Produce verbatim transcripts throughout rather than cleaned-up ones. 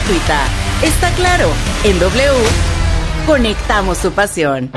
gratuita. Está claro, en W, conectamos tu pasión.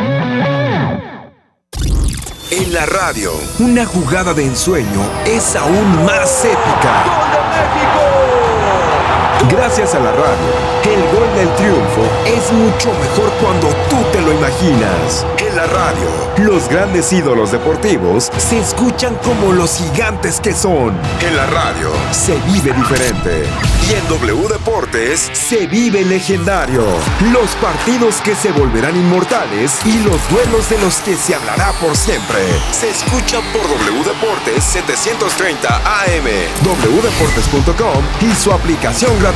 En la radio, una jugada de ensueño es aún más épica. ¡Gol de México! Gracias a la radio, el gol del triunfo es mucho mejor cuando tú te lo imaginas. En la radio, los grandes ídolos deportivos se escuchan como los gigantes que son. En la radio, se vive diferente. Y en W Deportes, se vive legendario. Los partidos que se volverán inmortales y los duelos de los que se hablará por siempre. Se escucha por W Deportes setecientos treinta A M, doble u deportes punto com y su aplicación gratuita.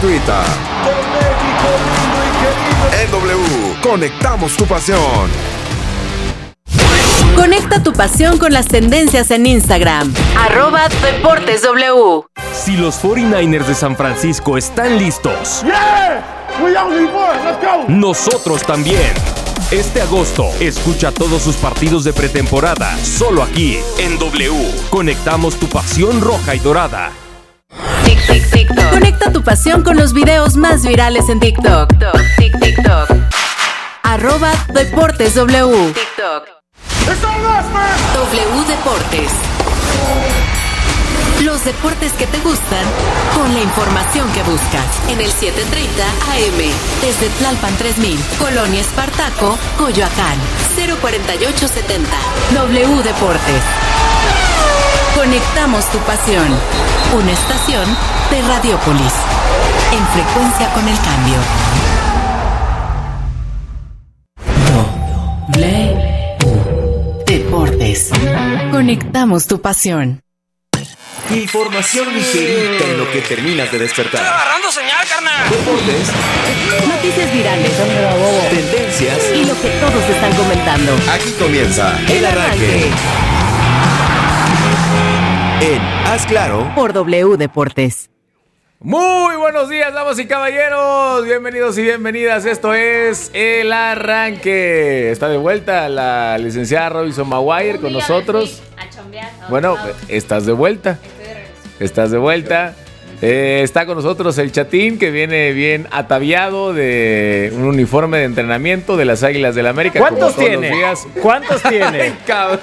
En W, conectamos tu pasión. Conecta tu pasión con las tendencias en Instagram. Arroba Deportes W. Si los cuarenta y nueve ers de San Francisco están listos, yeah! Let's go. Nosotros también. Este agosto, escucha todos sus partidos de pretemporada, solo aquí, en W. Conectamos tu pasión roja y dorada. Tic, tic, TikTok. Conecta tu pasión con los videos más virales en TikTok. Tic, TikTok. Arroba Deportes W. TikTok. W Deportes. Los deportes que te gustan con la información que buscas. En el setecientos treinta A M. Desde Tlalpan tres mil. Colonia Espartaco, Coyoacán. cero cuarenta y ocho setenta. W Deportes. Conectamos tu pasión. Una estación de Radiopolis. En frecuencia con el cambio. W Deportes. Conectamos tu pasión. Información ligerita en lo que terminas de despertar. ¡Estoy agarrando señal, carnal! Deportes. Noticias virales. Tendencias. Y lo que todos están comentando. Aquí comienza El Arranque. En Haz Claro por W Deportes. Muy buenos días, damas y caballeros. Bienvenidos y bienvenidas. Esto es El Arranque. Está de vuelta la licenciada Robinson Maguire con nosotros. Bueno, estás de vuelta. Estás de vuelta. Eh, está con nosotros el Chatín, que viene bien ataviado de un uniforme de entrenamiento de las Águilas del América. ¿Cuántos tiene? ¿Cuántos tiene? Cabrón.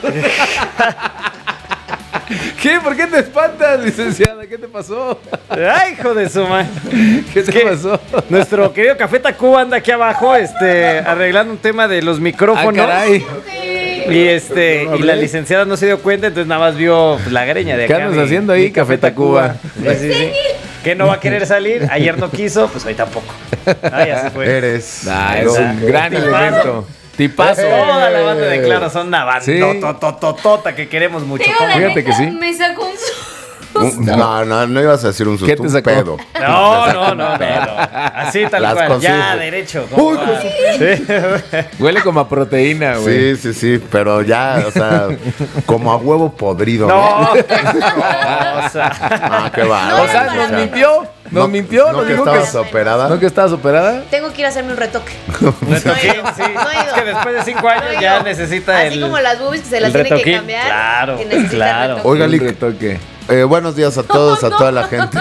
¿Qué? ¿Por qué te espantas, licenciada? ¿Qué te pasó? ¡Ay, hijo de su madre! ¿Qué te ¿Qué? pasó? Nuestro querido Café Tacuba anda aquí abajo, este, arreglando un tema de los micrófonos. Ah, caray. Y este, y la licenciada no se dio cuenta, entonces nada más vio pues, la greña de acá. ¿Qué andas mi, haciendo ahí, Café Tacuba? Sí, sí, sí. ¿Qué no va a querer salir? Ayer no quiso, pues hoy tampoco. Ah, ya se fue. Eres. Ah, es un gran elemento. Tipazo. Toda la banda de Claro son una banda Sí. totototota que queremos mucho. Digo, la Fíjate neta, que sí. me sacó un susto. No, no, no ibas a decir un ¿Qué susto, te un sacó? pedo. No, no, no, no. Así tal Las cual. consigo. Ya, derecho. Uy, compa. Sí. Huele como a proteína, güey. Sí, sí, sí, pero ya, o sea, como a huevo podrido. No, qué cosa. Ah, qué bárbaro. O sea, nos mintió. Nos No, mintió. no Nos que dijo estabas que... operada. ¿No que estabas operada? Tengo que ir a hacerme un retoque. Retoquín, sí. No he ido. Es que después de cinco años No he ya ido. necesita Así el... como las boobies que se las el tienen que retoquín. cambiar. Claro, que necesitan claro. retoque. Oiga, Un Lick, retoque. eh, buenos días a todos, a toda la gente.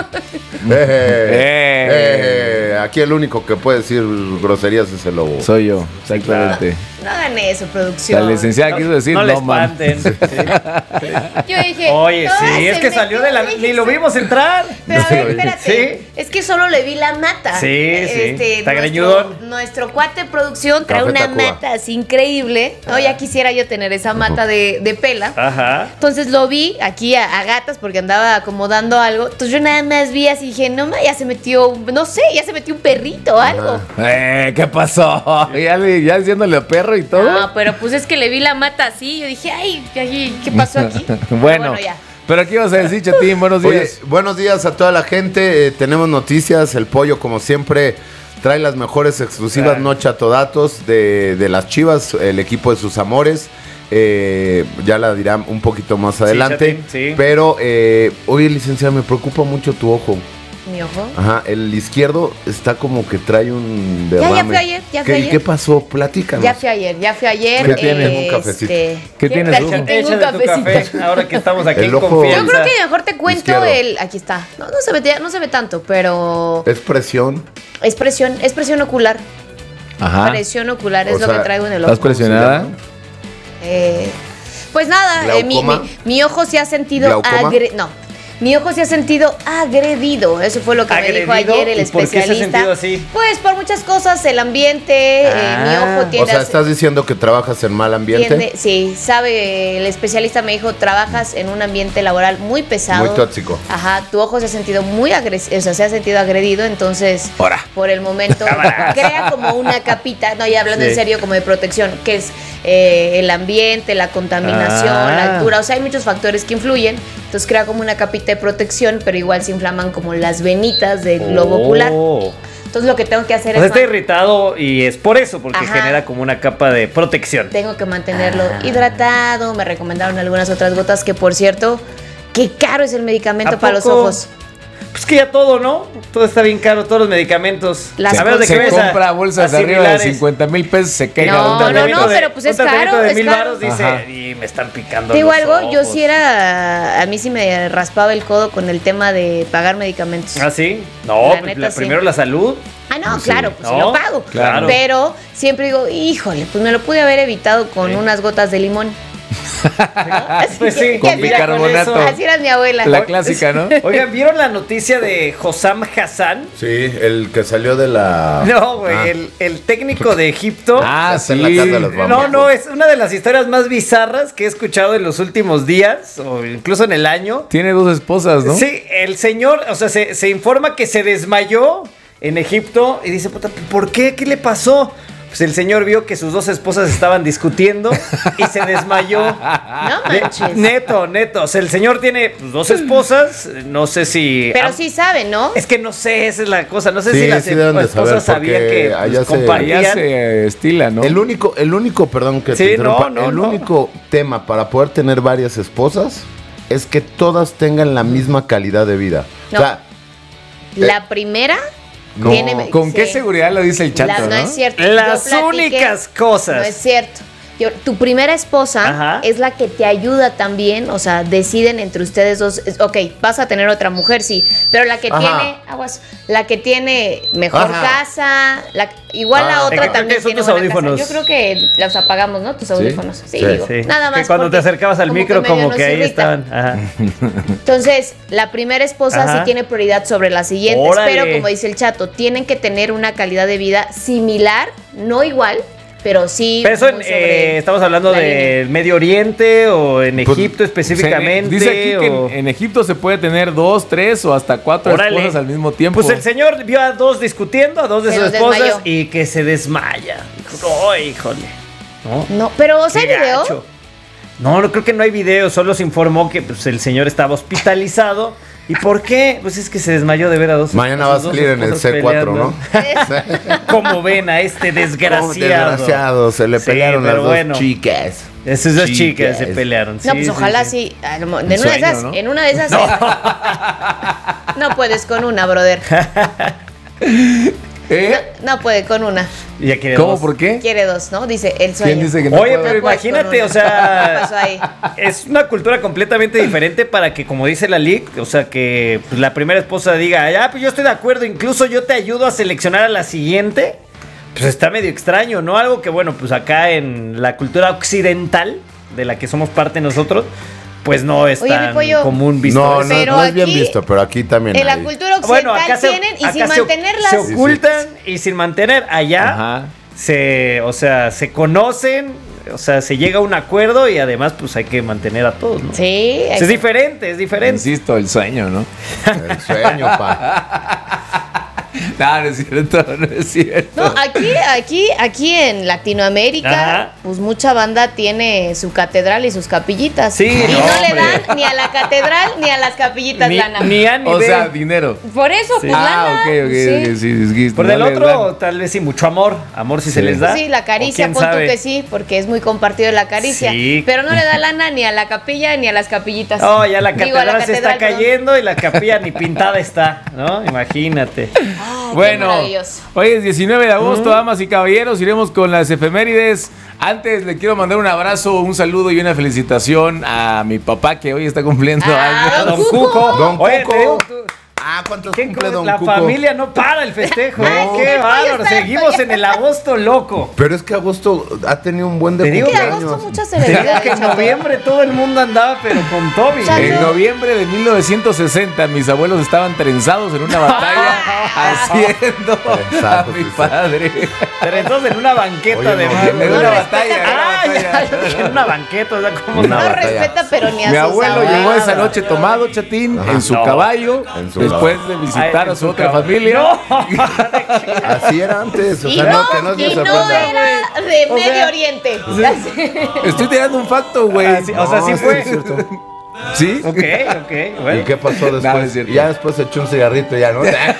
Eh, eh, aquí el único que puede decir groserías es el lobo. Soy yo, exactamente. No hagan eso, producción. La licenciada quiso decir no no, le man. espanten. Sí. Yo dije. Oye, "No, sí, se es que salió de la... metió", Ni dije, lo vimos entrar. Pero a ver, espérate. Sí. Es que solo le vi la mata. Sí, sí. Está nuestro, greñudón. nuestro cuate de producción trae Café una Tacuba. mata así increíble. No, ya quisiera yo tener esa mata de, de pela. Ajá. Entonces lo vi aquí a, a gatas porque andaba acomodando algo. Entonces yo nada más vi así y dije, no, ma, ya se metió, no sé, ya se metió un perrito o algo. Eh, ¿qué pasó? Ya, le- ya diciéndole perro y todo. No, pero pues es que le vi la mata así. Yo dije, ay, ay, ¿qué pasó aquí? Pero Bueno, ya. pero aquí vas a decir, Chatín, buenos Oye, días. buenos días a toda la gente. Eh, tenemos noticias. El pollo, como siempre, trae las mejores exclusivas, Ah. no chatodatos de, de las Chivas, el equipo de sus amores. Eh, ya la dirán un poquito más adelante. Chatín, sí. Pero, eh, oye, licenciada, me preocupa mucho tu ojo. ¿Mi ojo? Ajá, el izquierdo está como que trae un Ya, derrame. ya fui ayer, ya fui ¿Qué, ayer. ¿Qué pasó? Platícanos. Ya fui ayer, ya fui ayer. ¿Qué tienes? Tengo un cafecito. ¿Qué tienes, Aquí Hugo? tengo un Échale tu cafecito. café, ahora que estamos aquí El en ojo- confianza. Yo creo que mejor te cuento Izquierdo. el... Aquí está. No, no se ve, ya no se ve tanto, pero Es presión. es presión, es presión ocular. Ajá. Presión ocular es O lo sea, que traigo en el ojo. ¿Estás presionada? Eh, pues nada, eh, mi, ¿Glaucoma? mi- mi ojo se ha sentido ¿Glaucoma? agre- no. Mi ojo se ha sentido agredido. Eso fue lo que me dijo ¿Agredido? ayer el ¿Y por qué se ha especialista. sentido así? Pues por muchas cosas, el ambiente, eh, Ah. mi ojo tiende O sea, a ¿estás diciendo que trabajas en mal ambiente? tiende- sí, sabe, el especialista me dijo, trabajas en un ambiente laboral muy pesado. Muy tóxico. Ajá, tu ojo se ha sentido muy agresivo, o sea, se ha sentido agredido, entonces, Ahora. por el momento, crea como una capita, no, ya hablando Sí. en serio, como de protección, que es eh, el ambiente, la contaminación, Ah. la altura, o sea, hay muchos factores que influyen, entonces crea como una capita de protección, pero igual se inflaman como las venitas del globo ocular. Oh. Entonces lo que tengo que hacer O sea, es... está man- irritado y es por eso, porque Ajá. genera como una capa de protección. Tengo que mantenerlo Ah. hidratado. Me recomendaron algunas otras gotas que, por cierto, qué caro es el medicamento ¿A para los poco? ojos. Pues que ya todo, ¿no? Todo está bien caro, todos los medicamentos. Las a menos de que Se vayas a- compra bolsas a de arriba de similares. cincuenta mil pesos, se queja. No, de un no, tratamiento no, de- pero pues es un tratamiento caro, de es mil caro. varos dice, Ajá. y me están picando Te digo los algo, yo ojos. sí era. A mí sí me raspaba el codo con el tema de pagar medicamentos. ¿Ah, sí? No, La pues, neta, la- sí. primero la salud. Ah, no, claro, pues sí No, lo pago. claro. Pero siempre digo, híjole, pues me lo pude haber evitado con Sí. unas gotas de limón. Así Pues que- sí, que con así era- bicarbonato. Así era mi abuela. La clásica, ¿no? Oigan, ¿vieron la noticia de Hossam Hassan? Sí, el que salió de la... No, güey, Ah. el, el técnico de Egipto. Ah, Está sí. en la casa de los No, famosos. no, es una de las historias más bizarras que he escuchado en los últimos días, o incluso en el año. Tiene dos esposas, ¿no? Sí, el señor, o sea, se, se informa que se desmayó en Egipto y dice, puta, ¿por qué? ¿Qué le pasó? Pues el señor vio que sus dos esposas estaban discutiendo y se desmayó. No De- manches. neto, neto. O sea, el señor tiene pues, dos esposas. No sé si. Pero ah, sí saben, ¿no? Es que no sé, esa es la cosa. No sé Sí, si las sí deben de esposas saber, sabían porque que pues, allá se- compartían. Allá se estila, ¿no? El único, el único, perdón que Sí, te interrumpa, no, no, el no. único tema para poder tener varias esposas es que todas tengan la misma calidad de vida. No. O sea, La primera No. tiene. ¿Con sí. qué seguridad lo dice el chato, La- no, no? es cierto. Las Yo platiqué- únicas cosas. No es cierto. Yo- tu primera esposa Ajá. es la que te ayuda también, o sea, deciden entre ustedes dos. es- Ok, vas a tener otra mujer, sí, pero la que Ajá. tiene, aguas, la que tiene mejor Ajá. casa, la, igual Ah. la ¿De otra qué- qué también son tiene tus buena audífonos? casa. Yo creo que los apagamos, ¿no? Tus audífonos. Sí, Sí. digo, Sí. nada más. Que cuando te porque acercabas al como micro, medio como nos que ahí irrita. estaban. Ajá. Entonces, la primera esposa Ajá. sí tiene prioridad sobre las siguientes, Órale. pero como dice el chato, tienen que tener una calidad de vida similar, no igual, pero sí. Pero eso en, muy sobre eh, estamos hablando la del Medio Oriente o en Pues, Egipto específicamente. Se- dice aquí que o- en, en Egipto se puede tener dos, tres o hasta cuatro Órale. esposas al mismo tiempo. Pues el señor vio a dos discutiendo, a dos de Se sus los esposas desmayó. y que se desmaya. ¡Oh, híjole! ¿No? No, pero o sea, Qué ¿hay video? gacho. No, no creo que no hay video, solo se informó que pues, el señor estaba hospitalizado. ¿Y por qué? Pues es que se desmayó de ver a dos. mañana a va a sus dos salir en el esposas C cuatro, ¿no? peleando. Como ven a este Oh, desgraciado. desgraciado, se le Sí, pelearon las pero dos bueno. chicas. Esas dos chicas Chicas. se pelearon. No, sí, pues sí, ojalá sí. sí. a lo mo- de Un una de sueño, esas, ¿no? en una de esas. No. No puedes con una, brother. ¿Eh? No, no puede con una. Y ya quiere ¿Cómo? dos. ¿Por qué? Quiere dos, ¿no? Dice el sueño. ¿Quién dice que no Oye, puede? pero No puedes con imagínate, una. o sea, ¿Qué pasó ahí? es una cultura completamente diferente para que, como dice la L I C, o sea, que pues, la primera esposa diga, ya, pues yo estoy de acuerdo, incluso yo te ayudo a seleccionar a la siguiente. Pues está medio extraño, ¿no? Algo que, bueno, pues acá en la cultura occidental, de la que somos parte nosotros, pues no es Oye, mi tan pollo. común visto. No, eso. no, Pero no es bien aquí, visto, pero aquí también En la hay. cultura occidental Bueno, acá se, tienen y acá sin se- mantenerlas. se ocultan y sin mantener allá. Ajá. Se, o sea, se conocen, o sea, se llega a un acuerdo y además pues hay que mantener a todos, ¿no? Sí. O sea, es diferente, es diferente. Insisto, el sueño, ¿no? El sueño, pa. No, no es cierto, no es cierto. No, aquí, aquí, aquí en Latinoamérica, Ajá. pues mucha banda tiene su catedral y sus capillitas. Sí, y no, no, le hombre. dan ni a la catedral ni a las capillitas Ni, lana. ni A ni O B. sea, dinero. Por eso, pues Ah, lana. ok, ok, sí. ok, sí, es que Por no el les otro, dan. tal vez sí, mucho amor. Amor si Sí. se les da. Sí, la O caricia, quién pon tú sabe. que sí, porque es muy compartido la caricia. Sí. Pero no le da lana ni a la capilla ni a las capillitas. Oh, ya la Digo, a catedral, se está perdón. cayendo y la capilla ni pintada está, ¿no? Imagínate. Ay, qué Bueno, maravilloso. hoy es diecinueve de agosto, damas y caballeros, iremos con las efemérides. Antes le quiero mandar un abrazo, un saludo y una felicitación a mi papá que hoy está cumpliendo Ah, años. Don Cuco. Cuco. Don Oye, Cuco. te digo, tú- Ah, ¿cuántos ¿qué cumple co- Don la Cuco? familia no para el festejo. Ay, ¿no? sí, Qué no, ya bárbaro. está, Seguimos ya en el agosto loco. Pero es que agosto ha tenido un buen de Te digo Que que cumpleaños. agosto muchas Te digo celebridades. que en chato. noviembre todo el mundo andaba, pero con Toby. Chato. En noviembre de mil novecientos sesenta, mis abuelos estaban trenzados en una batalla haciendo a Trenzados, mi sí, sí. padre. Trenzados en una banqueta Oye, de noviembre. En No una respeta, batalla. en una Ah, batalla. ya, en una banqueta, o sea, como Una No no. batalla. respeta, pero ni a Mi sus abuelo abuelos. llegó esa noche tomado, Chatín, Ajá. en su No. caballo, En su después caballo. de visitar Ay, a en su su otra caballo. familia. No. Así era antes. O Y sea, no, no, que no se y no sorprenda. era de O Medio sea, Oriente. Estoy tirando un facto, güey. Ah, sí, o sea, No, sí sí fue. es cierto. ¿Sí? Ok, ok, ¿Y bueno. qué pasó después? No, no es cierto. Ya después se echó un cigarrito y ya, ¿no?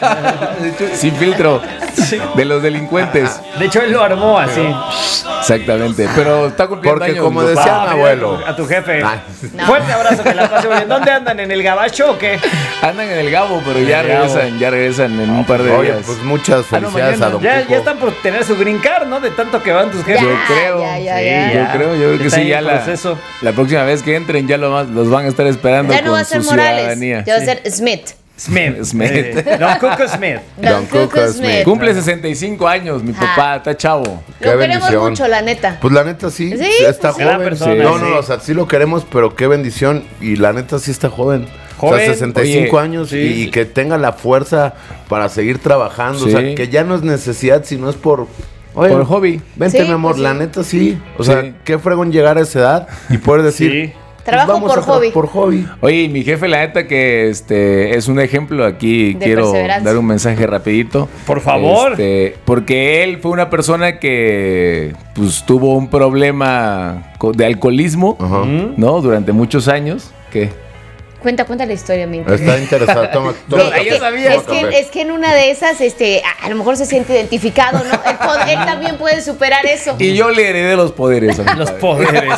Sin filtro. De los delincuentes. De hecho, él lo armó así. Exactamente. Pero está cumpliendo Porque años, como mi decía papá. mi abuelo. A tu jefe. Ay. No. Fuerte abrazo, que la pase muy bien. ¿Dónde andan? ¿En el gabacho o qué? Andan en el Gabo, pero ya En el Gabo. regresan, ya regresan en un par de Oye, días. pues muchas Ah, no, felicidades mañana. a Don Ya, Cuco. ya están por tener su green card, ¿no? De tanto que van tus jefes. Yo Ya, creo. ya, ya, Sí, ya. Yo ya. creo, yo creo que Está sí, en ya la, proceso. la próxima vez que entren ya lo más- los van a estar esperando Ya no con va a ser su Morales, ciudadanía. ya va a ser Smith. Smith. Smith. Eh, Don Cuco Smith. Don Cuco Smith. Cumple sesenta y cinco años, mi Ajá. papá, está chavo. Qué Lo queremos bendición. mucho, la neta. Pues la neta sí, Sí, está pues sí. Gran joven. persona, no, sí. no, o sea, sí lo queremos, pero qué bendición. Y la neta sí está joven. O Joven, sea, sesenta y cinco oye, años sí. y, y que tenga la fuerza para seguir trabajando. O Sí. sea, que ya no es necesidad, sino es por... Oye, Por hobby. Vente, Sí, mi amor, pues sí. la neta sí. O sea, Sí. qué fregón llegar a esa edad y poder decir... Sí. pues Trabajo vamos por a tra- hobby. Por hobby. Oye, y mi jefe, la neta que este es un ejemplo aquí, De quiero perseverancia. dar un mensaje rapidito. Por favor. Este, porque él fue una persona que pues tuvo un problema co- de alcoholismo, Ajá. ¿no? Durante muchos años. ¿Qué? Cuenta, cuenta la historia, mi Está interesado. Toma, toma Es café, que, sabía. toma es, que, café. es que en una de esas, este, a, a lo mejor se siente identificado, ¿no? Él, pod- él también puede superar eso. Y yo le heredé los poderes. a mi Los padre. poderes.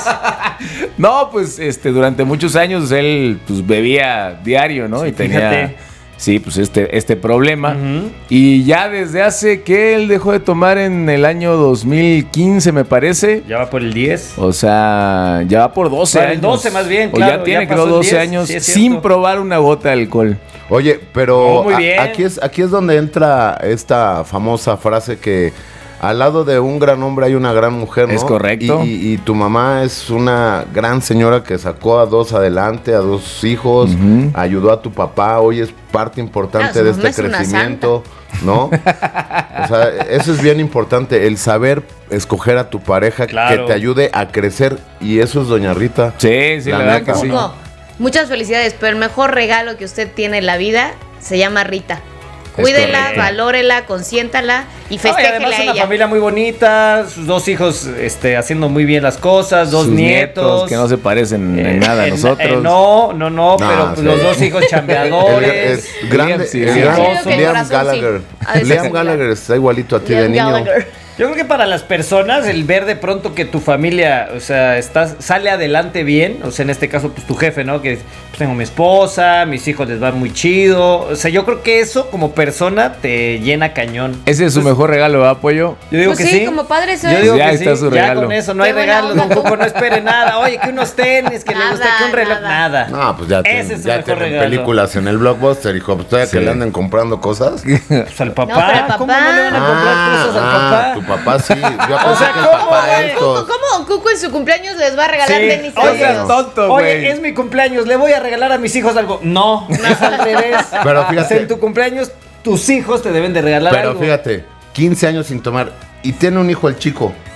No, pues este, durante muchos años él pues bebía diario, ¿no? Sí, y tenía, fíjate. sí, pues este, este problema. Y ya desde hace que él dejó de tomar en el año dos mil quince, me parece. Ya va por el diez. O sea, ya va por doce Para el años. doce más bien, O claro, ya tiene, ya creo, pasó el doce diez, años sí, es sin cierto. probar una gota de alcohol. Oye, pero Oh, muy a- bien. aquí es aquí es donde entra esta famosa frase que al lado de un gran hombre hay una gran mujer, ¿no? Es correcto. Y, y- y tu mamá es una gran señora que sacó a dos adelante, a dos hijos, Ujú. ayudó a tu papá, hoy es parte importante Ah, su de mamá este es una crecimiento, ¿no? O sea, eso es bien importante, el saber escoger a tu pareja Claro. que te ayude a crecer y eso es doña Rita. Sí, sí, La la, verdad neta. que sí. Cuco, muchas felicidades, pero el mejor regalo que usted tiene en la vida se llama Rita. Es Cuídela, correcto. valórela, consiéntala y No, y festéjela además a una ella. familia muy bonita, sus dos hijos este, haciendo muy bien las cosas, dos Sus nietos. que no se parecen en Eh, nada a en- nosotros. eh, no, no, no, pero pues, sí. los dos hijos El- chambeadores. es grande, Liam, sí, el sí. gran- Creo que el Liam corazón Gallagher. sí. Ha de ser Liam similar. Gallagher está igualito a ti Liam de niño. Gallagher. Yo creo que para las personas el ver de pronto que tu familia, o sea, está, sale adelante bien, o sea, en este caso pues tu jefe, ¿no? Que pues, tengo mi esposa, mis hijos les va muy chido, o sea, yo creo que eso como persona te llena cañón. Ese es su Entonces, mejor regalo, ¿verdad, Pollo? Yo digo Pues que sí, sí. como padre eso Yo es. digo Ya que está sí, su ya regalo. con eso, no Qué hay buena regalo, onda, don Cuco, Cuco. no espere nada. Oye, que unos tenis, que le Nada, gusta que un reloj, nada. nada. No, pues ya, Ese tienen, es su ya mejor tienen regalo. películas en el Blockbuster, hijo. Pues todavía Sí. que le anden comprando cosas. Pues al papá, No, pero el ¿cómo no papá- le van a comprar cosas al ah, papá? tu papá sí. Yo O pensé sea, que el ¿cómo, papá güey? estos. ¿Cómo Don Cuco en su cumpleaños les va a regalar Sí. tenis? a Oye, ellos? seas tonto, Oye, güey. es mi cumpleaños, le voy a regalar a mis hijos algo. No, es al revés. Pero O sea, fíjate, en tu cumpleaños, tus hijos te deben de regalar pero algo. fíjate, quince años sin tomar y tiene un hijo el chico.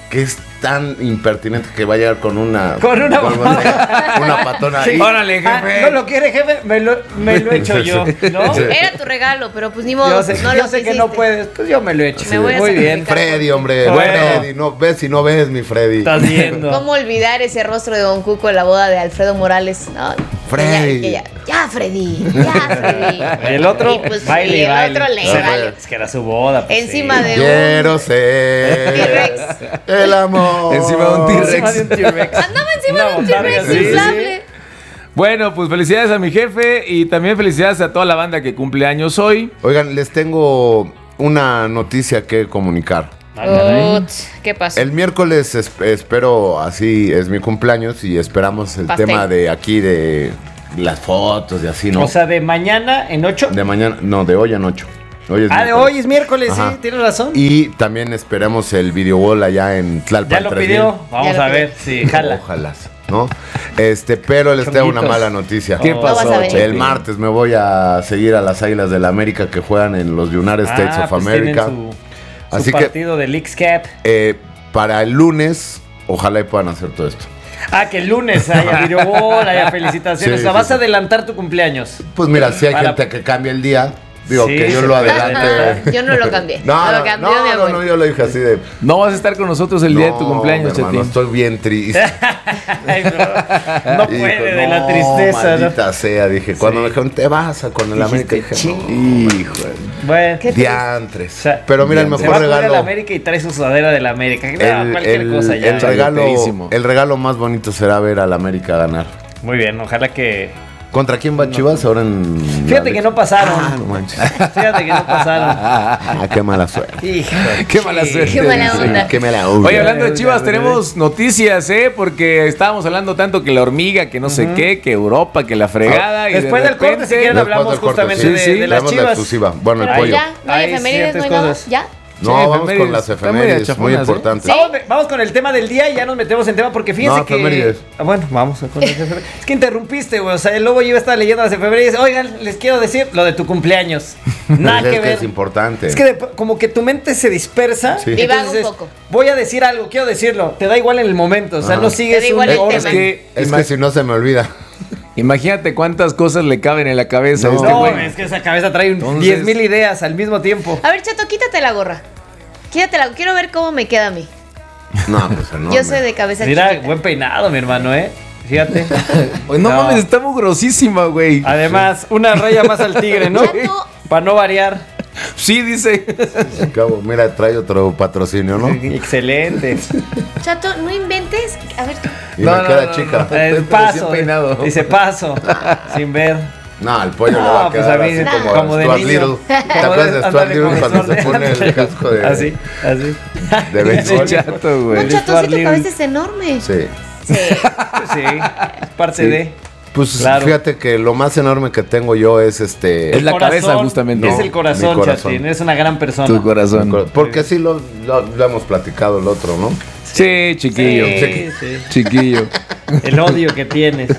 que es tan impertinente que va a llegar con una... Con una con patona. una patona Sí. ahí. Órale, Ah, jefe. no lo quiere, jefe, me lo, me lo echo yo, ¿no? Sí. Era tu regalo, pero pues ni modo. Yo sé, no yo lo sé que quisiste. no puedes, pues yo me lo echo. Me voy a Muy bien. sacrificar. Freddy, hombre. Bueno. Freddy, no ves si no ves, mi Freddy. Estás viendo. ¿Cómo olvidar ese rostro de Don Cuco en la boda de Alfredo Morales? No, Freddy. Ya, ya, ya, Freddy. Ya, Freddy. El otro, Y, pues, baile, y el baile. otro le Sí. vale. Es que era su boda. pues, Encima sí. de Quiero un ser T-Rex. el amor. Encima de un T-Rex. Encima de un T-Rex. Andaba encima Una de un botarga, T-Rex sí, sí, inflable. Bueno, pues felicidades a mi jefe y también felicidades a toda la banda que cumple años hoy. Oigan, les tengo una noticia que comunicar. Ah, caray. Ut, ¿qué pasó? El miércoles es- espero, así es mi cumpleaños y esperamos el Pastel. tema de aquí de las fotos y así, ¿no? O sea, de mañana en ocho. de mañana, no, de hoy en ocho. Hoy es Ah, de miércoles. hoy es miércoles, Ajá. sí, tienes razón. Y también esperemos el video wall allá en Tlalpan. Ya lo tres pidió. mil. Vamos Ya lo a pidió. ver si jala. Ojalá, ¿no? Este, pero les tengo una Chonguitos. mala noticia. ¿Qué Oh. pasó, No vas a ver. Chepi? El martes me voy a seguir a las Águilas del la América que juegan en los United States Ah, of pues America. tienen su, su Así que partido de Leagues Cup. eh, para el lunes, ojalá y puedan hacer todo esto. Ah, que el lunes haya video wall, haya felicitaciones. Sí, o sea, sí, vas sí. a adelantar tu cumpleaños. Pues mira, si hay Para- gente que cambia el día, digo Sí, que yo se lo puede adelante. adelantar. Yo no lo cambié. No, No no, lo cambió no, mi no, abuelo. no, yo lo dije así de. No vas a estar con nosotros el día de tu no, cumpleaños, mi hermano, Chetín. estoy bien triste. Ay, no, no puede Hijo, de la no, tristeza, ¿no? maldita sea, dije. Cuando Sí. me dijeron, te vas a con el América, dije, Dijiste, no, hijo, Bueno, ¿qué diantres. O sea, Pero mira, el se mejor va a regalo. a la América y trae su sudadera de la América. No, El, cualquier el- cosa ya. el regalo, Chayoteísimo. el regalo más bonito será ver al América ganar. Muy bien, ojalá que. ¿Contra quién va Chivas ahora en.? Fíjate que no pasaron. Ah, no manches. Fíjate que no pasaron. Ah, qué mala suerte. Hijo, Qué mala suerte. Qué mala dice. onda. Qué mala onda. Oye, hablando de Chivas, tenemos noticias, ¿eh? Porque estábamos hablando tanto que la hormiga, que no sé qué, que Europa, que la fregada. y de Después del corte, si quieren, Después hablamos del corte, justamente sí, de, sí, de las Traemos la Chivas. exclusiva. Bueno, el Pero pollo. ya, no hay Hay efemérides, no hay ciertas nada. cosas. ¿Ya? No, Sí, vamos efemérides. con las Están medio efemérides, muy chafonas, ¿eh? importantes. Sí. Vamos, vamos con el tema del día y ya nos metemos en tema porque fíjense No, que. efemérides. Ah, bueno, vamos con las efemérides. Es que interrumpiste, güey. O sea, el lobo yo estaba leyendo las efemérides. Oigan, les quiero decir lo de tu cumpleaños. Nada Pues que es que ver. es importante. Es que de- como que tu mente se dispersa. Sí. y Divaga entonces un dices, poco. voy a decir algo, quiero decirlo. Te da igual en el momento. O sea, Ajá. no sigues Te da igual un el orden. tema. Es que, Es ima- que si no se me olvida. imagínate cuántas cosas le caben en la cabeza a No, este No, güey. es que esa cabeza trae un Entonces- diez mil ideas al mismo tiempo. A ver, Chato, quítate la gorra. Quítatela. Quiero ver cómo me queda a mí. No, pues no. Yo soy de cabeza Mira, chiquita. buen peinado, mi hermano, ¿eh? Fíjate. Oye, no, No. mames, está mugrosísima, güey. Además, una raya más al tigre, ¿no? Chato. Para no variar. Sí, dice. Cabo, mira, trae otro patrocinio, ¿no? Excelente. Chato, no inventes. A ver, Y No, me no, queda no, chica. no. Eh, Recién paso. peinado. Dice paso. Sin ver. No, al pollo le No, va a pues quedar a mí así no. como, como de Stuart niño. Little. ¿Te Como acuerdas de- de Stuart ándale, Little como cuando se Stuart pone el casco de, Así, así. de Ese béisbol? chato, güey. no, Chato, Stuart sí, tu Little. cabeza es enorme. Sí. Sí. Sí, es parte Sí. de. Pues Claro. fíjate que lo más enorme que tengo yo es este. Es la Corazón, cabeza, justamente. Es No, el corazón, mi corazón. Chatín. Es una gran persona. Tu corazón. Porque sí lo, lo, lo hemos platicado el otro, ¿no? Sí, chiquillo. Sí, sí. Chiquillo. El odio que tienes.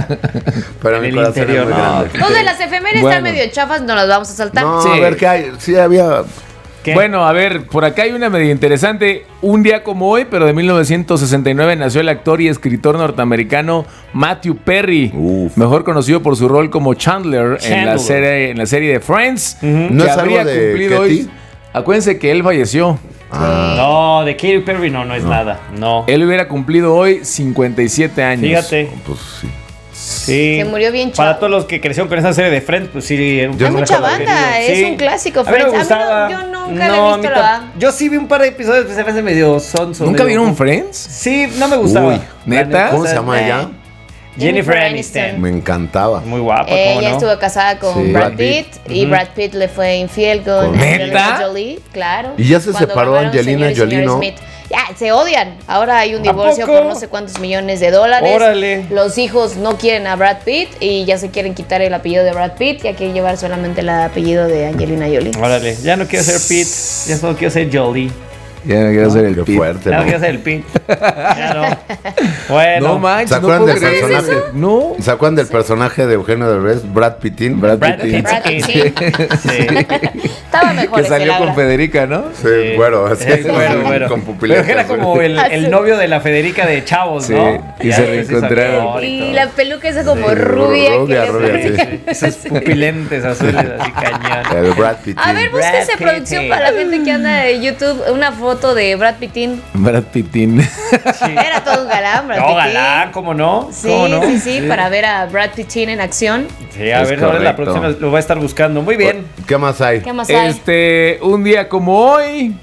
Pero En mi el corazón interior, es muy no. grande. Entonces, las efemérides Bueno. están medio chafas, no las vamos a saltar. No, Sí. a ver qué hay. Sí había. ¿Qué? Bueno, a ver, por acá hay una medio interesante. Un día como hoy, pero de mil novecientos sesenta y nueve, nació el actor y escritor norteamericano Matthew Perry, Uf. mejor conocido por su rol como Chandler, En, la Chandler. serie, en la serie de Friends. ¿No que es algo habría de cumplido Katy? hoy. Acuérdense que él falleció. No, de Katy Perry no, no es nada. No. Él hubiera cumplido hoy cincuenta y siete años. Fíjate. Pues sí. Sí. Se murió bien Para chavo. todos los que crecieron con esa serie de Friends, pues sí. Era un Yo Hay nunca mucha la vi. banda, es un clásico, A mí me Friends. A mí no- gustaba. yo nunca No, le he a mí visto tam- la. Yo sí vi un par de episodios, pues se me hace medio sonso. ¿Nunca medio- vieron Friends? Sí, no me gustaba. Uy, ¿neta? La ¿Cómo o se sea, llama eh, ella? Jennifer Jennifer Aniston. Aniston. Me encantaba. Muy guapa, ¿cómo Ella no? estuvo casada con Sí. Brad Brad Pitt. Pitt y Brad Pitt le fue infiel con Con- Angelina ¿Neta? Jolie, claro. Y ya se Cuando separó grabaron Angelina Señor y Señora Jolie, ¿no? Smith. Ya, se odian. Ahora hay un ¿A divorcio poco? por no sé cuántos millones de dólares. Órale. Los hijos no quieren a Brad Pitt y ya se quieren quitar el apellido de Brad Pitt. Ya quieren llevar solamente el apellido de Angelina Jolie. Órale, ya no quiero ser Pete, ya solo quiero ser Jolie. Ya no quiero ser el Qué Pete. fuerte, Ya no ¿no? quiero ser el pin. Ya no. Bueno. No manches, ¿Se no acuerdan puedo del creer. personaje? No. ¿Se acuerdan del personaje de Eugenio Derbez, Brad Pittin? Brad Brad Pitt. Brad Pitt. Pitt, Sí. Estaba mejor Que ese, salió la con verdad. Federica, ¿no? Sí, güero, así. Sí, bueno, bueno. Con Pero pupiletas. que era como el, el novio de la Federica de Chavos, Sí, ¿no? y Ya se después reencontraron. hizo actor Y todo. la peluca esa como Sí, rubia. rubia, que le rubia, ponía. sí. Esas pupilentes azules así cañón. El Brad Pittin. A ver, Brad búsquese Pitt. producción para la gente que anda de YouTube, una foto de Brad Pittin. Brad Pittin. Sí. Era todo un galán, Brad No, Pittin. galán, ¿cómo no? Sí, ¿Cómo no? sí, sí, para ver a Brad Pittin en acción. Sí, a Es ver, ahora la correcto. próxima lo va a estar buscando. Muy bien. ¿Qué más hay? ¿Qué más hay? Este, un día como hoy,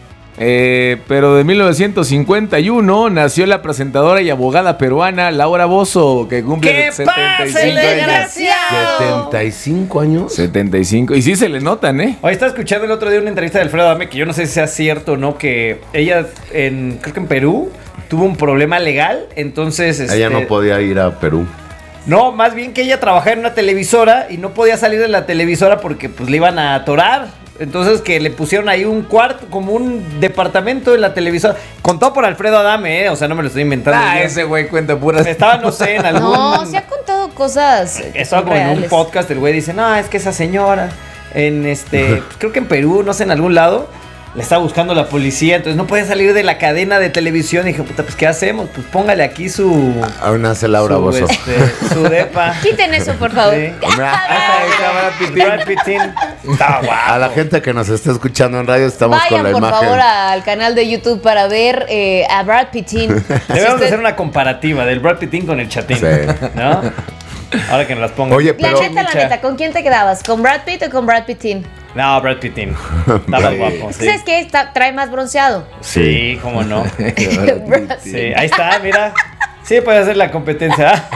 eh, pero de mil novecientos cincuenta y uno, nació la presentadora y abogada peruana Laura Bozzo, que cumple ¡Que setenta y pase, cinco años. desgraciado! ¿setenta y cinco años? setenta y cinco. Y sí se le notan, ¿eh? Hoy estaba escuchando el otro día una entrevista de Alfredo Adame, que yo no sé si sea cierto o no, que ella, en, creo que en Perú, tuvo un problema legal, entonces... Ella este, no podía ir a Perú. No, más bien que ella trabajaba en una televisora y no podía salir de la televisora porque pues le iban a atorar. Entonces que le pusieron ahí un cuarto, como un departamento en la televisora. Contado por Alfredo Adame, ¿eh? O sea, no me lo estoy inventando. Ah, yo. ese güey cuenta puras. Estaba, no sé, en algún... No, se ha contado cosas. Estaba como en un reales. podcast, el güey dice, no, es que esa señora, en este, pues, creo que en Perú, no sé, en algún lado, le estaba buscando la policía, entonces no puede salir de la cadena de televisión. Y dije, puta, pues, ¿qué hacemos? Pues póngale aquí su... Aún hace Laura su, Bozzo. este, su depa. Quiten eso, por favor. Sí. Mira, Ahí está Brad Pittin. Brad Pittin. Está guapo. a la gente que nos está escuchando en radio estamos Vayan, con la por imagen. favor, al canal de YouTube para ver eh, a Brad Pittin. Si Debemos de usted- hacer una comparativa del Brad Pittin con el Chatín. Sí. ¿No? Ahora que nos las pongo. Oye, La pero neta, la neta, ¿con quién te quedabas? ¿Con Brad Pitt o con Brad Pittin? No, Brad Pittin. Estaba Sí. guapo. Sí. ¿Sabes qué? Está- trae más bronceado. Sí, cómo no. Brad Sí, ahí está, mira. Sí, puede hacer la competencia.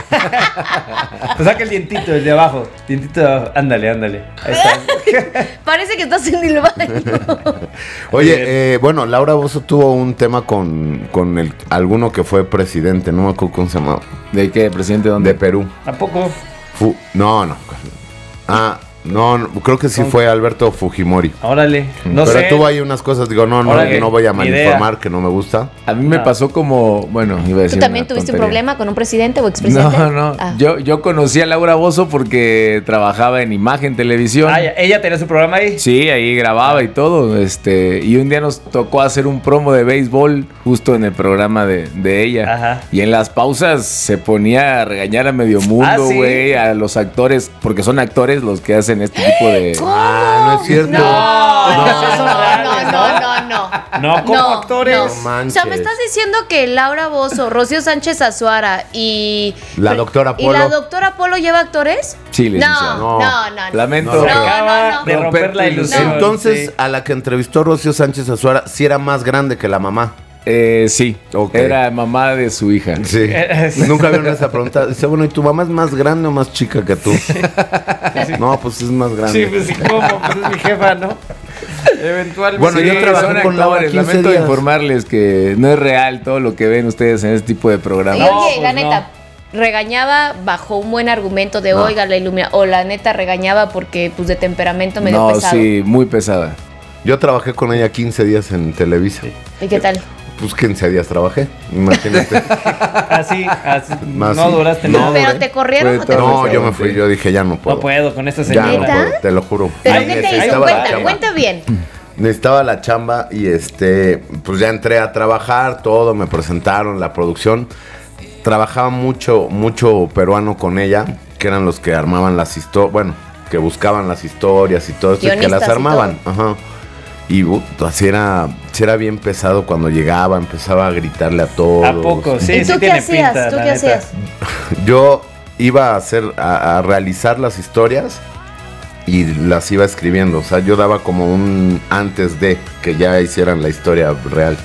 Pues saca el dientito, el de abajo. Dientito de abajo. Ándale, ándale. Ahí está. Parece que estás en el baño. Oye, eh, bueno, Laura Bozzo tuvo un tema con, con el, alguno que fue presidente, no me acuerdo cómo se llamaba, ¿De qué, presidente? ¿Dónde? de Perú. ¿A poco? Fu- no, no. Ah, no, no, creo que sí Con- fue Alberto Fujimori. Órale. No Pero sé. tuvo ahí unas cosas, digo, no, no, Órale, no voy a ni idea. malinformar, que no me gusta. A mí me No. pasó como, bueno, iba a decir ¿Tú también una tuviste un tontería. problema con un presidente o expresidente? No, no. Ah. Yo, yo conocí a Laura Bozzo porque trabajaba en Imagen Televisión. Ah, ya, ella tenía su programa ahí. Sí, ahí grababa y todo. Este, y un día nos tocó hacer un promo de béisbol justo en el programa de, de ella. Ajá. Y en las pausas se ponía a regañar a medio Ah, mundo, ¿sí? güey, a los actores, porque son actores los que hacen este tipo de. Ah, no es cierto. No, No, no, esos son no, reales, no, no, no. No, como actores. No O manches. sea, me estás diciendo que Laura Bozzo, Rocío Sánchez Azuara y... La doctora ¿Y la Polo. doctora Polo lleva actores? Sí, licenciado. No, no, no. no. Lamento. No, Se no, acaba no, no. de romper la ilusión. Entonces, Sí. a la que entrevistó Rocío Sánchez Azuara, sí era más grande que la mamá. Eh, sí, Ok. era mamá de su hija. Sí. Nunca vieron esa pregunta. Dice, bueno, ¿y tu mamá es más grande o más chica que tú? No, pues es más grande. Sí, pues sí, ¿cómo? Pues es mi jefa, ¿no? Eventualmente. Bueno, Sí, yo trabajé son con Laura actores. quince Lamento días. informarles que no es real todo lo que ven ustedes en este tipo de Y programas. No, oye, pues la no. neta, regañaba bajo un buen argumento de, No. oiga, la ilumina. O la neta regañaba porque, pues, de temperamento medio No, pesado. sí, muy pesada. Yo trabajé con ella quince días en Televisa. ¿Y qué tal? Pues quince días trabajé, imagínate. Así, así. Más no sí. duraste No, nada. duré. ¿Pero te corrieron Fue o te todo. No, fuiste? yo me fui, yo dije, ya no puedo. No puedo con esta Ya señora. no ¿Neta? puedo, te lo juro. ¿Pero Ay, qué te hizo? necesitaba la Cuenta, chamba. cuenta bien. Necesitaba la chamba y este, pues ya entré a trabajar, todo, me presentaron la producción. Trabajaba mucho, mucho peruano con ella, que eran los que armaban las historias, bueno, que buscaban las historias y todo esto, y que Guionistas las y armaban. Ajá. Y uh, así era, sí era bien pesado cuando llegaba, empezaba a gritarle a todos. ¿A poco? Sí, ¿Y tú sí qué tiene hacías? pinta, ¿Tú la qué neta. hacías? Yo iba a hacer, a, a realizar las historias y las iba escribiendo. O sea, yo daba como un antes de que ya hicieran la historia real.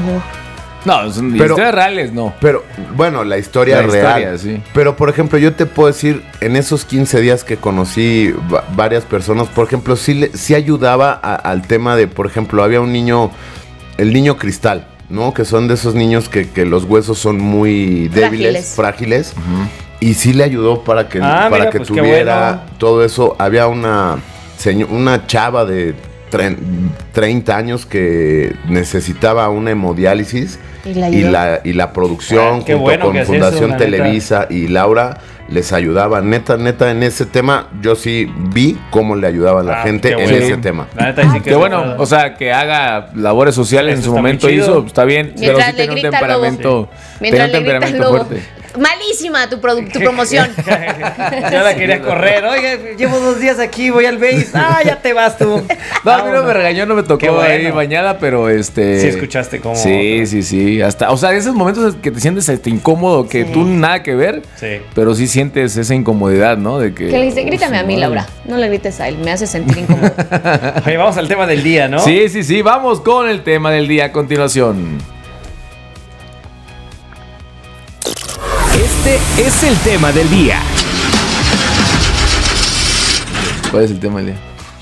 No, son Pero- historias reales, no. Pero, bueno, la historia La real. historia, sí. Pero, por ejemplo, yo te puedo decir, en esos quince días que conocí va- varias personas, por ejemplo, sí, le- sí ayudaba a- al tema de, por ejemplo, había un niño, el niño cristal, ¿no? Que son de esos niños que, que los huesos son muy débiles, Frágiles. frágiles. Y sí le ayudó para que, Ah, para mira, que pues qué tuviera bueno. todo eso. Había una, seño- una chava de treinta años que necesitaba una hemodiálisis Y la y ayudó. la, y la producción Ah, qué junto bueno que con hace Fundación eso, la Televisa y Laura les ayudaba. Neta, neta, en ese tema yo sí vi cómo le ayudaba a la Ah, gente qué en bueno. ese tema. La neta, sí Que bueno, o sea, que haga labores sociales Eso en su está muy momento chido. hizo, está bien, pero Mientras sí le tiene un grita al lobo. temperamento, Mientras tiene un le grita al temperamento lobo. fuerte. Malísima tu, produ- tu promoción. Yo la quería correr. Oiga, llevo dos días aquí, voy al base. Ah, ya te vas tú. No, a mí no me regañó, no me Qué tocó bueno. ahí bañada, pero este... Sí escuchaste cómo- Sí, sí, sí, hasta, o sea, esos momentos que te sientes este, incómodo, que Sí. tú nada que ver, Sí. pero sí sientes esa incomodidad, ¿no? De que... Que le dice, grítame a mí, Madre. Laura. No le grites a él, me hace sentir incómodo. Oye, vamos al tema del día, ¿no? Sí, sí, sí, vamos con el tema del día a continuación. Este es el tema del día. ¿Cuál es el tema del día?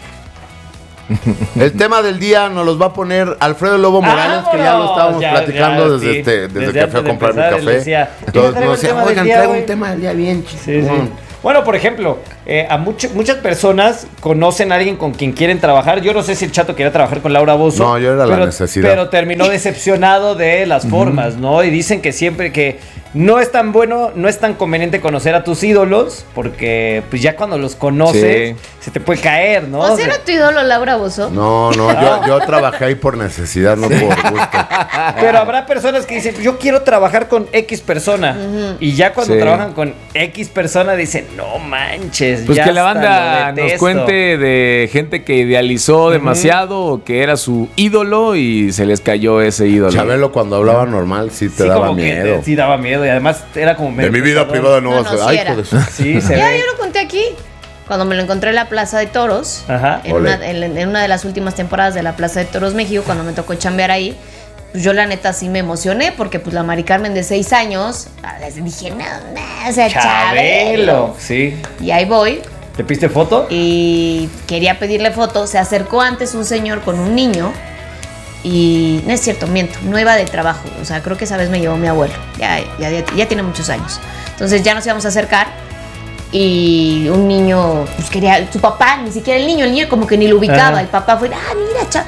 El tema del día nos los va a poner Alfredo Lobo Morales, que ya lo estábamos Ya, platicando ya, desde, sí. este, desde, Desde que fui a antes de comprar mi empezar, él café. decía, Entonces "Ya traigo nos el decía, tema del oigan, día, traigo güey". un tema del día bien chido. Sí, sí. Bueno, por ejemplo, eh, a mucho- muchas personas conocen a alguien con quien quieren trabajar. Yo no sé si el Chato quería trabajar con Laura Bozzo. No, yo era la pero, necesidad. Pero terminó decepcionado de las formas, ¿no? Y dicen que siempre que no es tan bueno, no es tan conveniente conocer a tus ídolos, porque pues ya cuando los conoces, Sí. se te puede caer, ¿no? ¿O sea, era tu ídolo Laura Bozzo? No, no, yo, yo trabajé ahí por necesidad, no por gusto. Pero habrá personas que dicen, yo quiero trabajar con X persona. Y ya cuando Sí. trabajan con X persona dicen, no manches. Pues ya que la hasta banda lo nos detesto". cuente de gente que idealizó demasiado o que era su ídolo y se les cayó ese ídolo. Chabelo cuando hablaba normal sí te Sí, daba como que miedo. te- sí, daba miedo. Y además era como De medio mi vida pesadón. privada no No, vas no, a... sí Ay, era. hijo de su- Sí, se Ya, ve. yo lo conté aquí. Cuando me lo encontré en la Plaza de Toros, Ajá. en, Ole. una, en- en una de las últimas temporadas de la Plaza de Toros México, cuando me tocó chambear ahí, pues yo la neta sí me emocioné, porque pues la Mari Carmen de seis años, ah, les dije, no, no, o sea, Chabelo. Chabelo. Sí. Y ahí voy, ¿Te piste foto? y quería pedirle foto, se acercó antes un señor con un niño, y no es cierto, miento, no iba de trabajo, o sea, creo que esa vez me llevó mi abuelo, ya, ya, ya, ya tiene muchos años. Entonces ya nos íbamos a acercar, y un niño, pues quería, su papá, ni siquiera el niño, el niño como que ni lo ubicaba, Ajá. el papá fue, ah, mira, cha.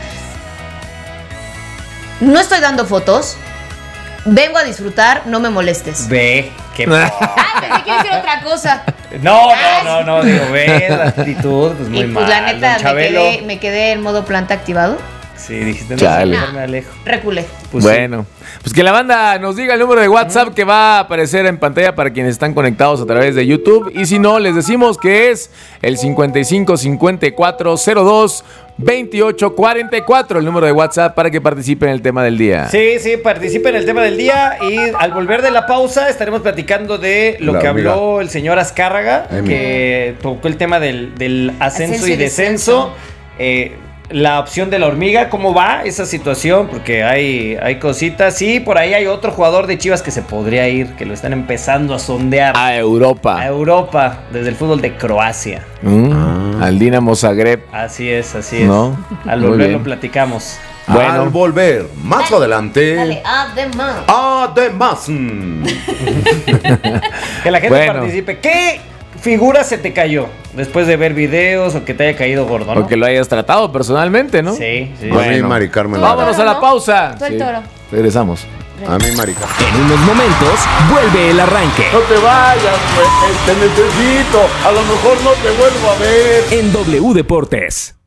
No estoy dando fotos, vengo a disfrutar, no me molestes. Ve. Qué... Ah, pensé que iba a decir otra cosa. No, no, no, no, digo, ve la actitud, pues muy Y pues mal. la neta, don me Chabelo. quedé, me quedé en modo planta activado, Sí, dijiste, no, Chale. mejor me alejo. reculé. Pues sí. bueno, pues que la banda nos diga el número de WhatsApp que va a aparecer en pantalla para quienes están conectados a través de YouTube. Y si no, les decimos que es el cincuenta y cinco cincuenta y cuatro cero dos veintiocho cuarenta y cuatro, el número de WhatsApp para que participen en el tema del día. Sí, sí, participen en el tema del día y al volver de la pausa estaremos platicando de lo La que hormiga. habló el señor Azcárraga, Emi. que tocó el tema del, del ascenso, Ascenso y y descenso. descenso. Eh, la opción de la hormiga, ¿cómo va esa situación? Porque hay, hay cositas. Sí, por ahí hay otro jugador de Chivas que se podría ir, que lo están empezando a sondear A Europa. a Europa desde el fútbol de Croacia. Mm, Al Dinamo Zagreb. Así es, así es. No, Al muy volver bien. lo platicamos. Bueno. Al volver, más adelante... Dale, además. Además... mm, Que la gente Bueno. participe. ¿Qué figura se te cayó después de ver videos o que te haya caído gordo, no? O que lo hayas tratado personalmente, ¿no? Sí, sí. A mí, Mari Carmen. Vámonos a la ¿no? pausa. Tú el toro. Regresamos. A mí, Mari Carmen. En unos momentos vuelve el arranque No te vayas, güey, te necesito. A lo mejor no te vuelvo a ver. en W Deportes.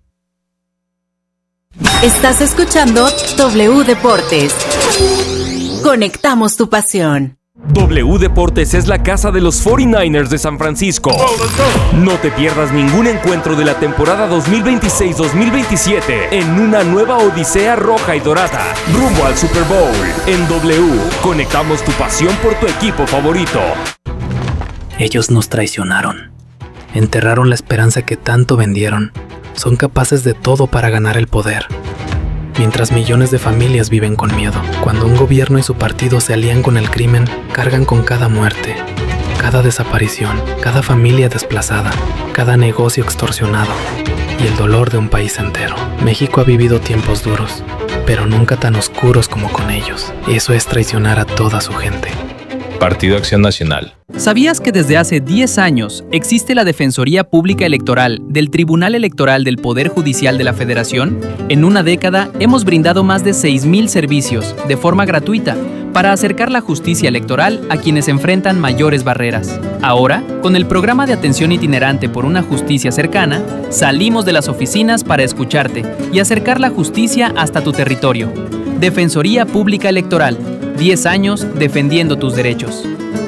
Estás escuchando W Deportes. Conectamos tu pasión. W Deportes es la casa de los cuarenta y nueve ers de San Francisco. No te pierdas ningún encuentro de la temporada dos mil veintiséis dos mil veintisiete en una nueva odisea roja y dorada, rumbo al Super Bowl. En W, conectamos tu pasión por tu equipo favorito. Ellos nos traicionaron. Enterraron la esperanza que tanto vendieron. Son capaces de todo para ganar el poder. Mientras millones de familias viven con miedo. Cuando un gobierno y su partido se alían con el crimen, cargan con cada muerte, cada desaparición, cada familia desplazada, cada negocio extorsionado y el dolor de un país entero. México ha vivido tiempos duros, pero nunca tan oscuros como con ellos. Eso es traicionar a toda su gente. Partido Acción Nacional. ¿Sabías que desde hace diez años existe la Defensoría Pública Electoral del Tribunal Electoral del Poder Judicial de la Federación? En una década hemos brindado más de seis mil servicios de forma gratuita para acercar la justicia electoral a quienes enfrentan mayores barreras. Ahora, con el programa de atención itinerante por una justicia cercana, salimos de las oficinas para escucharte y acercar la justicia hasta tu territorio. Defensoría Pública Electoral. diez años defendiendo tus derechos.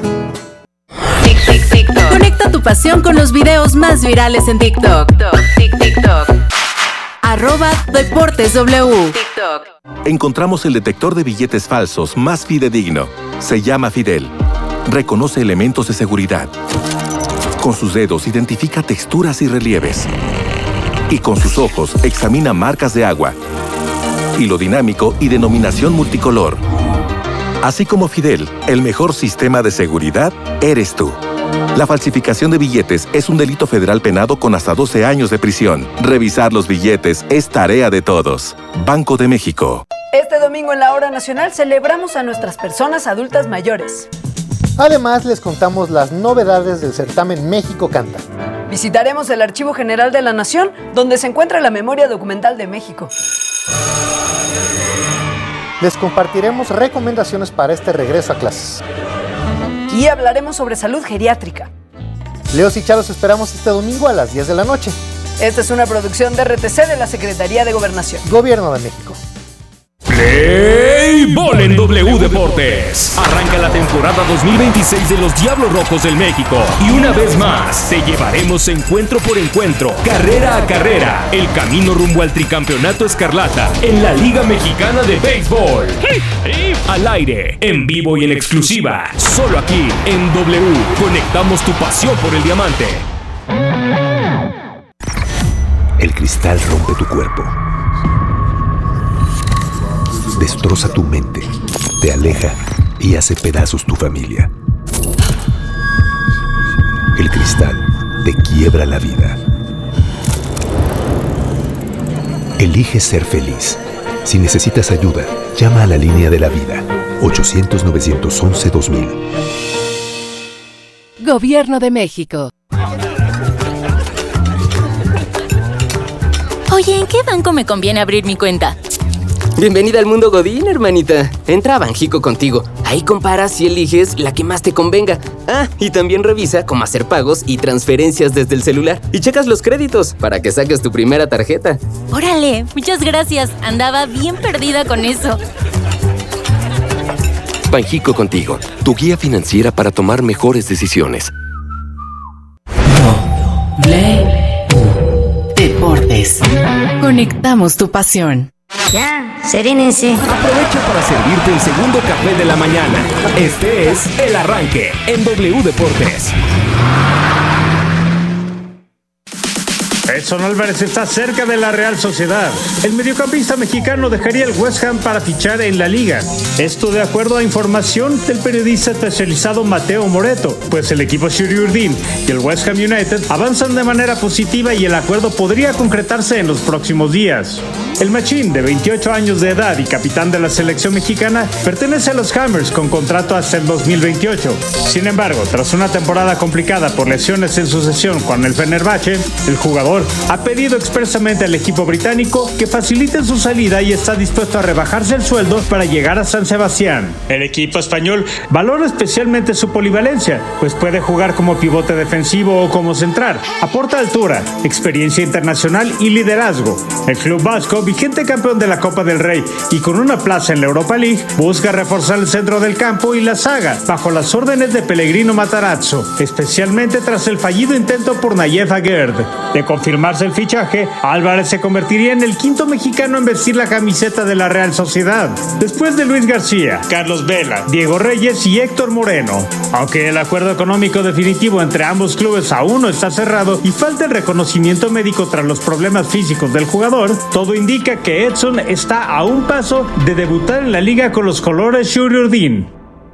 Conecta tu pasión con los videos más virales en TikTok. TikTok. Arroba Deportes W. TikTok. Encontramos el detector de billetes falsos más fidedigno. Se llama Fidel. Reconoce elementos de seguridad. Con sus dedos identifica texturas y relieves. Y con sus ojos examina marcas de agua, hilo dinámico y denominación multicolor. Así como Fidel, el mejor sistema de seguridad eres tú. La falsificación de billetes es un delito federal penado con hasta doce años de prisión. Revisar los billetes es tarea de todos. Banco de México. Este domingo en la Hora Nacional celebramos a nuestras personas adultas mayores. Además, les contamos las novedades del certamen México Canta. Visitaremos el Archivo General de la Nación, donde se encuentra la memoria documental de México. Les compartiremos recomendaciones para este regreso a clases. Y hablaremos sobre salud geriátrica. Leos y Charos esperamos este domingo a las diez de la noche. Esta es una producción de R T C de la Secretaría de Gobernación. Gobierno de México. Play Ball en W Deportes. Arranca la temporada dos mil veintiséis de los Diablos Rojos del México. Y una vez más, te llevaremos encuentro por encuentro, carrera a carrera, el camino rumbo al tricampeonato escarlata en la Liga Mexicana de Béisbol. Al aire, en vivo y en exclusiva, solo aquí en W. Conectamos tu pasión por el diamante. El cristal rompe tu cuerpo. Destroza tu mente, te aleja y hace pedazos tu familia. El cristal te quiebra la vida. Elige ser feliz. Si necesitas ayuda, llama a la línea de la vida. ochocientos, novecientos once, dos mil. Gobierno de México. Oye, ¿en qué banco me conviene abrir mi cuenta? Bienvenida al mundo Godín, hermanita. Entra a Banjico Contigo. Ahí comparas y eliges la que más te convenga. Ah, y también revisa cómo hacer pagos y transferencias desde el celular. Y checas los créditos para que saques tu primera tarjeta. Órale, muchas gracias. Andaba bien perdida con eso. Banjico Contigo, tu guía financiera para tomar mejores decisiones. W Deportes. Conectamos tu pasión. Ya, serénense. Aprovecha para servirte el segundo café de la mañana. Este es El Arranque en W Deportes. Edson Álvarez está cerca de la Real Sociedad. El mediocampista mexicano dejaría el West Ham para fichar en la liga. Esto de acuerdo a información del periodista especializado Mateo Moreto, pues el equipo Shuriurdin y el West Ham United avanzan de manera positiva y el acuerdo podría concretarse en los próximos días. El machín, de veintiocho años de edad y capitán de la selección mexicana, pertenece a los Hammers con contrato hasta el dos mil veintiocho. Sin embargo, tras una temporada complicada por lesiones en sucesión con el Fenerbahce, el jugador ha pedido expresamente al equipo británico que faciliten su salida y está dispuesto a rebajarse el sueldo para llegar a San Sebastián. El equipo español valora especialmente su polivalencia, pues puede jugar como pivote defensivo o como central. Aporta altura, experiencia internacional y liderazgo. El club vasco, vigente campeón de la Copa del Rey y con una plaza en la Europa League, busca reforzar el centro del campo y la saga bajo las órdenes de Pellegrino Matarazzo, especialmente tras el fallido intento por Nayef Aguerd. De confirmarse el fichaje, Álvarez se convertiría en el quinto mexicano en vestir la camiseta de la Real Sociedad, después de Luis García, Carlos Vela, Diego Reyes y Héctor Moreno. Aunque el acuerdo económico definitivo entre ambos clubes aún no está cerrado y falta el reconocimiento médico tras los problemas físicos del jugador, todo indica que Edson está a un paso de debutar en la liga con los colores Shuriurdin.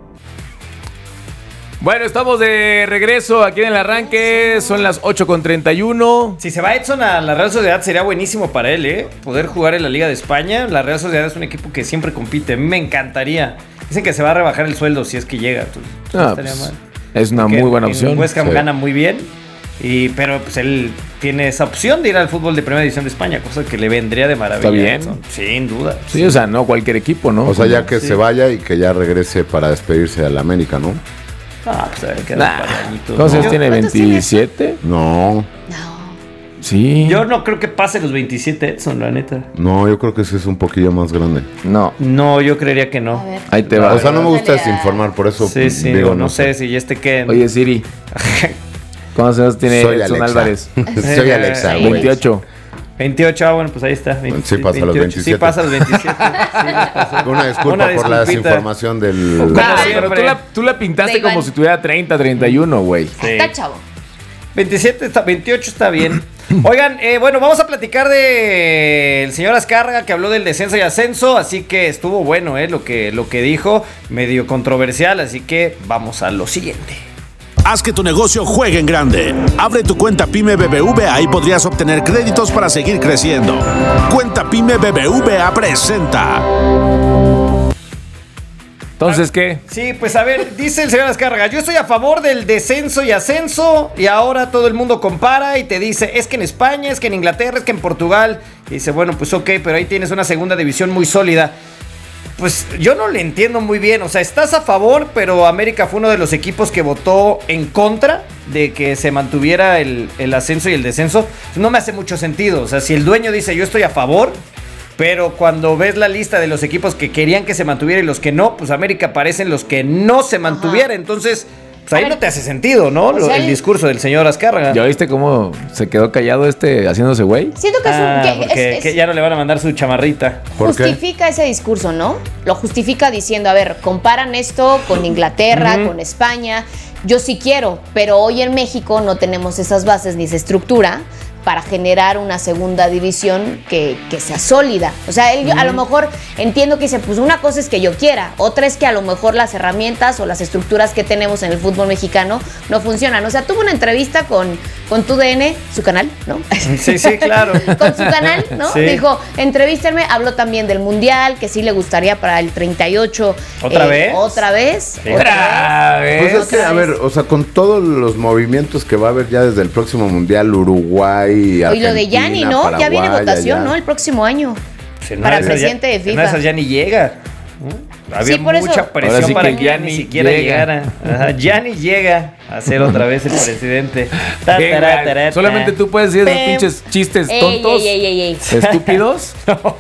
Bueno, estamos de regreso aquí en El Arranque. Son las ocho con treinta y uno. Si se va Edson a la Real Sociedad sería buenísimo para él, ¿eh? Poder jugar en la Liga de España. La Real Sociedad es un equipo que siempre compite. Me encantaría Dicen que se va a rebajar el sueldo si es que llega. Entonces, no, no estaría pues, mal. Es una Porque muy buena opción. West Ham sí. gana muy bien. Y, pero pues él tiene esa opción de ir al fútbol de primera división de España, cosa que le vendría de maravilla. Está bien. Son, sin duda. Sí, o sea, no cualquier equipo, ¿no? O sea, ya que Sí. se vaya y que ya regrese para despedirse de la América, ¿no? Ah, pues a ver, queda Nah. un par de añitos, Entonces ¿no? tiene veintisiete. No, Sí. Yo no creo que pase los veintisiete, Edson, la neta. no, yo creo que sí es un poquillo más grande. No. No, yo creería que no. Ahí te va. O sea, no me gusta desinformar, por eso Sí, sí, digo, no, sé si ya este que. Oye, Siri. ¿Cuántos años tiene Soy Edson Alexa. Álvarez? Soy Alexa, güey. veintiocho. veintiocho, ah, bueno, pues ahí está. veinte, Sí pasa los veintiocho. veintisiete. Sí pasa los veintisiete. Sí, nos pasó. Una disculpa Una por la disculpita. desinformación del... Como Nah, siempre. pero tú la, tú la pintaste Da igual. como si tuviera treinta, treinta y uno, güey. Sí. Está chavo. veintisiete está, veintiocho está bien. Oigan, eh, bueno, vamos a platicar de el señor Azcárraga que habló del descenso y ascenso, así que estuvo bueno, eh, lo que, lo que dijo, medio controversial, así que vamos a lo siguiente. Haz que tu negocio juegue en grande. Abre tu cuenta Pyme B B V A y podrías obtener créditos para seguir creciendo. Cuenta Pyme B B V A presenta. Entonces, ¿qué? Sí, pues a ver, dice el señor Azcárraga, yo estoy a favor del descenso y ascenso y ahora todo el mundo compara y te dice, es que en España, es que en Inglaterra, es que en Portugal. Y dice, bueno, pues ok, pero ahí tienes una segunda división muy sólida. Pues yo no le entiendo muy bien, o sea, estás a favor, pero América fue uno de los equipos que votó en contra de que se mantuviera el, el ascenso y el descenso. No me hace mucho sentido, o sea, si el dueño dice yo estoy a favor, pero cuando ves la lista de los equipos que querían que se mantuviera y los que no, pues América aparecen los que no se mantuviera, entonces pues ahí no te hace sentido, ¿no? Lo- sea, el el- discurso del señor Azcárraga. ¿Ya viste cómo se quedó callado este haciéndose güey? Siento que es un. Ah, que porque es- es- que ya no le van a mandar su chamarrita. ¿Por qué? justifica ese discurso, ¿no? Lo justifica diciendo, a ver, comparan esto con Inglaterra, Ujú. con España. Yo sí quiero, pero hoy en México no tenemos esas bases ni esa estructura para generar una segunda división que, que sea sólida. O sea, él a lo mejor entiendo que dice, pues una cosa es que yo quiera, otra es que a lo mejor las herramientas o las estructuras que tenemos en el fútbol mexicano no funcionan. O sea, tuvo una entrevista con, con Tu D N, su canal, ¿no? Sí, sí, claro. Con su canal, ¿no? Sí. Dijo, entrevístenme, habló también del Mundial, que sí le gustaría para el treinta y ocho. ¿Otra eh, vez? ¿Otra vez? Sí. Otra vez. Pues es que, a ver, o sea, con todos los movimientos que va a haber ya desde el próximo Mundial, Uruguay, Y lo de Argentina, Gianni, ¿no? ya Paraguay, viene votación, allá. ¿no? El próximo año. Pues en Para una de esas presidente ya- de FIFA. En una de esas ya ni llega. ¿no? Había Sí, por eso- mucha Ahora presión sí para que que ya ya ni ni siquiera llega. llegara. Ajá, ya ni llega a ser otra vez el presidente. Ta, ¿Qué, tará, güey? tará, Solamente tú puedes decir esos Pem. pinches chistes Ey, tontos, ey, ey, ey, ey. estúpidos.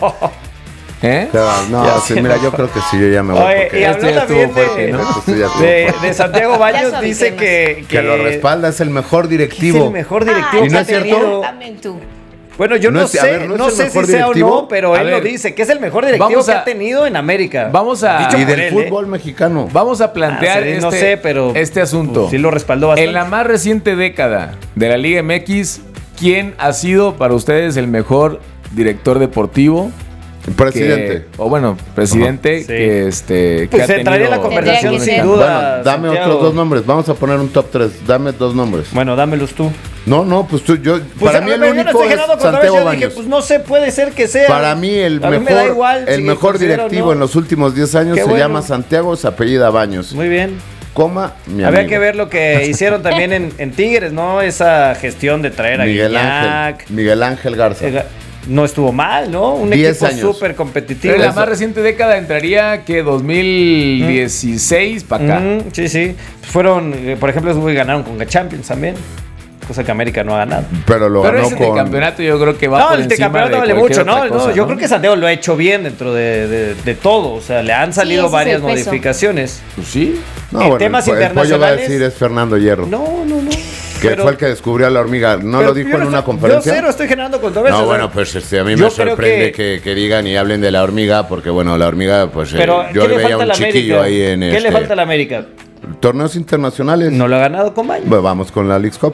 ¿Eh? Pero, no, Ya sí, sé, mira, no. yo creo que sí, yo ya me voy. Oye, porque y esto habló ya también estuvo fuerte, de- ¿no? Esto ya estuvo De, fuerte. de Santiago Ya Baños suavicemos. dice que, Que lo respalda, es el mejor es directivo. el mejor directivo Ay, ¿Y no que es ha cierto? tenido. También tú. Bueno, yo no, No es- sé, a ver, ¿no no, es el sé si mejor sea o directivo? no, pero A él ver, lo dice, que es el mejor directivo vamos que a- ha tenido en América. Vamos a, Dicho Y por del él, ¿eh? fútbol mexicano. vamos a plantear Ah, sí, este, no sé, pero este asunto. pues, sí lo respaldó bastante. En la más reciente década de la Liga M X, ¿quién ha sido para ustedes el mejor director deportivo? Presidente. Que- o bueno, presidente Ajá. Sí. que este Pues que ha entraría en la tenido- conversación Tendría que sin ser. duda. Bueno, dame Santiago. otros dos nombres. Vamos a poner un top tres. Dame dos nombres. Bueno, dámelos tú. No, no, pues tú, yo. Pues, para mí el pero yo no único estoy es generando controversia, Santiago yo dije, Baños. pues no sé, puede ser que sea. Para mí el A mí me da mejor, igual el si mejor considero o directivo no. en los últimos diez años Qué se bueno. llama Santiago, se apellida Baños. Muy bien. Coma, mi Había amigo. que ver lo que hicieron también en, en Tigres, ¿no? Esa gestión de traer a Miguel Guiñac. Ángel. Miguel Ángel Garza. Eh, No estuvo mal, ¿no? Un Diez equipo años. súper competitivo. Pero en la más reciente década entraría que dos mil dieciséis para acá. Mm, sí, sí. Fueron, eh, por ejemplo, esos güey ganaron con Champions también. Cosa que América no ha ganado. Pero lo Pero ganó ese con. campeonato yo creo que va No, por el encima campeonato de vale cualquier mucho, ¿no? otra No, cosa, Yo ¿no? creo que Santiago lo ha hecho bien dentro de, de- de todo. O sea, le han salido ese es varias el peso. modificaciones. Pues sí. No, en bueno, temas el, po- el pollo va a internacionales- decir es Fernando Hierro. No, no, no. Que Pero- fue el que descubrió a la hormiga. ¿No pero lo dijo yo en no una estoy- conferencia? Yo cero estoy generando controversia. No, o sea, bueno, pues este, a mí yo me creo sorprende que- que... Que, digan y hablen de la hormiga, porque bueno, la hormiga, pues eh, Pero, yo ¿qué le veía falta a un la chiquillo América? ahí en ¿Qué este, le falta a la América? torneos internacionales. No lo ha ganado con Baños. Bueno, vamos con la Leagues Cup.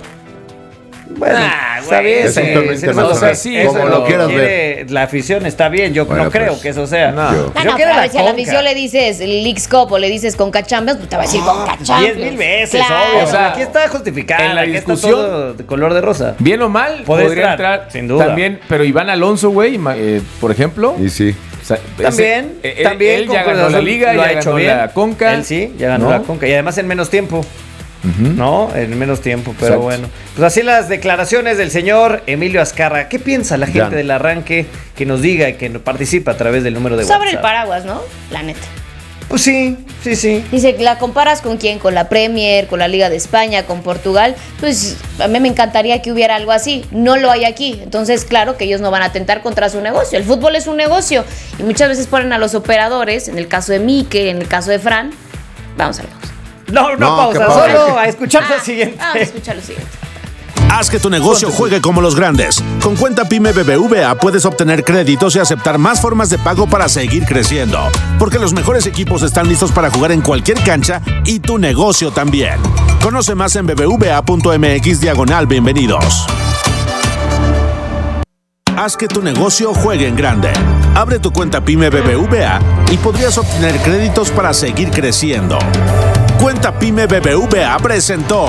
Bueno, Ah, está güey, bien. es un sí, torneo sí, internacional. o sea, sí, Como eso lo quieras quiere la afición, está bien. Yo Bueno, no creo pues, que eso sea. no. Yo- No, Yo no, quiero pero a la ver, si a la Conca. afición le dices Leagues Cup o le dices Conca Champions, pues te va a decir Conca Champions. Diez mil veces, Claro. obvio. O sea, aquí está justificada. en la aquí está discusión- todo de color de rosa. Bien o mal, Puede podría entrar, entrar, sin duda. también, pero Iván Alonso, güey, ma- eh, por ejemplo, Y sí. O sea, También, ese- él- también él con ya Cruz ganó la Azul Liga, lo ya ha hecho ganó bien. la Conca. Él sí, ya ganó ¿no? la Conca. Y además en menos tiempo. ¿No? En menos tiempo, pero Exacto. bueno. Pues así las declaraciones del señor Emilio Azcarra. ¿Qué piensa la gente Ya. del arranque? Que nos diga y que nos participa a través del número de Sobre el WhatsApp. paraguas, ¿no? La neta. Pues sí, sí, sí. Dice, ¿la comparas con quién? ¿Con la Premier? ¿Con la Liga de España? ¿Con Portugal? Pues a mí me encantaría que hubiera algo así. No lo hay aquí. Entonces, claro que ellos no van a atentar contra su negocio. El fútbol es un negocio. Y muchas veces ponen a los operadores, en el caso de Mike, en el caso de Fran. Vamos a ver. No, no, No, pausa, ¿qué pausa? solo a escuchar lo siguiente. Vamos a escuchar lo siguiente. Haz que tu negocio juegue como los grandes. Con Cuenta Pyme B B V A puedes obtener créditos y aceptar más formas de pago para seguir creciendo. Porque los mejores equipos están listos para jugar en cualquier cancha y tu negocio también. Conoce más en bbva.mx diagonal bienvenidos. Haz que tu negocio juegue en grande. Abre tu cuenta Pyme B B V A y podrías obtener créditos para seguir creciendo. Cuenta Pyme B B V A presentó.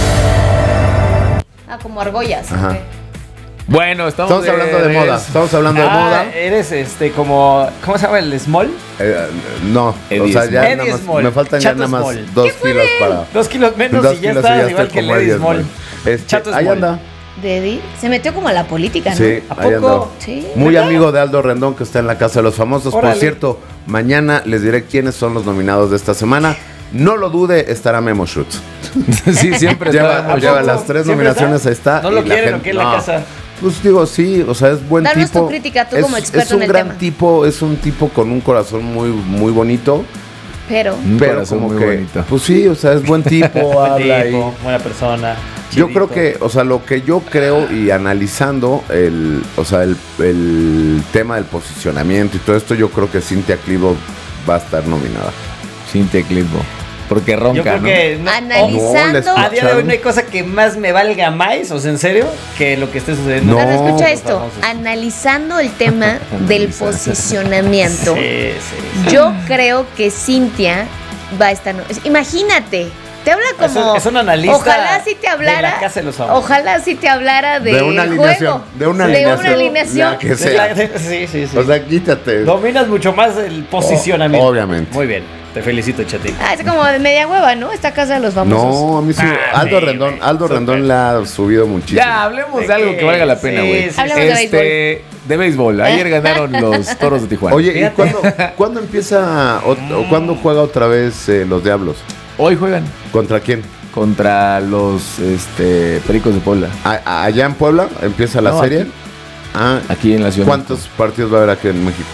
Ah, como argollas. Ajá. ok. Bueno, estamos, Estamos hablando de moda. Estamos hablando de Ah, moda. eres este como. ¿Cómo se llama el small? Eh, no, Eddie o sea, ya Small. nada más, Eddie Small. me faltan Chato ya nada más Small. dos kilos para. Dos kilos menos dos y ya kilos estás estoy igual que el como Eddie Eddie Small. Este, Chato ahí Small. anda. De Eddie. Se metió como a la política, ¿no? Sí, ¿A ahí poco? anda. Sí. Muy ¿Verdad? amigo de Aldo Rendón que está en la Casa de los Famosos. Órale. Por cierto, mañana les diré quiénes son los nominados de esta semana. No lo dude, estará Memo Schutz. Sí, siempre Lleva, está- lleva las tres ¿Siempre nominaciones, está? ahí está. ¿No lo y la quieren o gente- qué en la no. casa? Pues digo, sí, o sea, es buen Danos tipo. tu crítica, tú es, como experto es un en el gran tema. tipo, es un tipo con un corazón muy, muy bonito. Pero. Un pero corazón como muy que, bonito. pues sí, o sea, es buen tipo, Buen habla tipo, y- buena persona. Yo chidito. creo que, o sea, lo que yo creo y analizando el, o sea, el, el tema del posicionamiento y todo esto, yo creo que Cynthia Clivo va a estar nominada. Cintia Clitbo. Porque ronca, Yo creo ¿no? que. no- Analizando- oh, a día de hoy no hay cosa que más me valga más, o sea, en serio, que lo que esté sucediendo. No. Pero escucha Los esto, famosos. analizando el tema del posicionamiento, Sí, sí. yo creo que Cintia va a estar... no- Imagínate, te habla Es un- como... es un analista Ojalá si te hablara... de la Casa de los Famosos. Ojalá si te hablara de, De una alineación, juego. de una de alineación, una alineación. la que De sea. la- de- Sí, sí, sí. O sea, quítate. Dominas mucho más el posicionamiento. O- obviamente. Muy bien, te felicito, Chatín. Ah, es como de media hueva, ¿no? Esta casa de los famosos. No, a mí sí. Ah, Aldo sí, Rendón, güey, Aldo súper. Rendón la ha subido muchísimo. Ya, hablemos de ¿De algo qué? que valga la pena, Sí, güey. sí, Hablemos de Este, de béisbol. Ayer ganaron los Toros de Tijuana. Oye, ¿y Fíjate. cuándo, cuándo empieza o, o cuándo juega otra vez eh, los Diablos? Hoy juegan ¿Contra quién? contra los este, Pericos de Puebla. A- a- allá en Puebla empieza la No, serie. aquí. Ah, Aquí en la ciudad. ¿cuántos partidos va a haber aquí en México?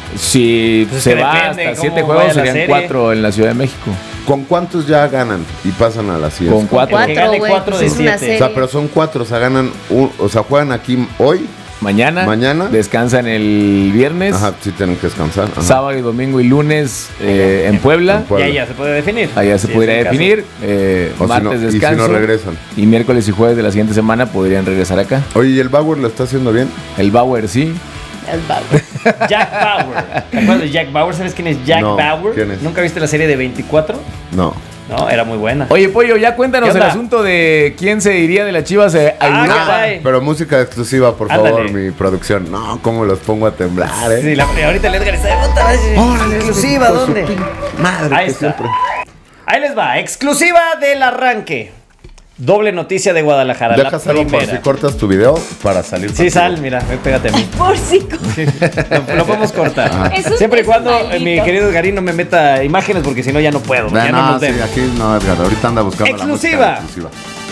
Si Pues se que va depende hasta cómo siete vaya juegos, la serían serie. cuatro en la Ciudad de México. ¿Con cuántos ya ganan y pasan a la siguiente? Con cuatro. El que Cuatro, gane güey, cuatro pues de es una siete. O sea, pero son cuatro, o sea, ganan, un- o sea, juegan aquí hoy. Mañana. Mañana. Descansan el viernes. Ajá, sí tienen que descansar. ajá. Sábado y domingo y lunes eh, en Puebla. En Puebla. Ya, ya se puede definir. Allá se Sí, podría es el caso. definir. eh, O si martes no- y si descanso. no regresan. Y miércoles y jueves de la siguiente semana podrían regresar acá. Oye, ¿y el Bauer lo está haciendo bien? El Bauer sí. El Bauer. Jack Bauer. ¿Te acuerdas de Jack Bauer? ¿Sabes quién es Jack No, Bauer? ¿quién es? ¿Nunca viste la serie de veinticuatro? No. No, era muy buena. Oye, Pollo, ya cuéntanos ¿Qué el onda? asunto de quién se iría de las Chivas a a Ah, Europa. caray. Pero música exclusiva, por Ándale. favor, mi producción. No, cómo los pongo a temblar, ¿eh? Sí, la, ahorita el Edgar está de puta madre. Órale, Exclusiva, hijo de su ¿dónde? pin- Madre, Ahí que está. siempre. Ahí les va, exclusiva del arranque. Doble noticia de Guadalajara. Deja la hacerlo por primera. si cortas tu video para salir. Sí, contigo. sal, mira, ven, pégate a mí. Por si... Lo, lo podemos cortar. Ajá. Es un- Siempre y es un cuando eh, maldito. mi querido Edgarín no me meta imágenes porque si no ya no puedo. No, ya no, no, nos sí, vemos. aquí no, Edgar. Ahorita anda buscando Exclusiva. la música exclusiva.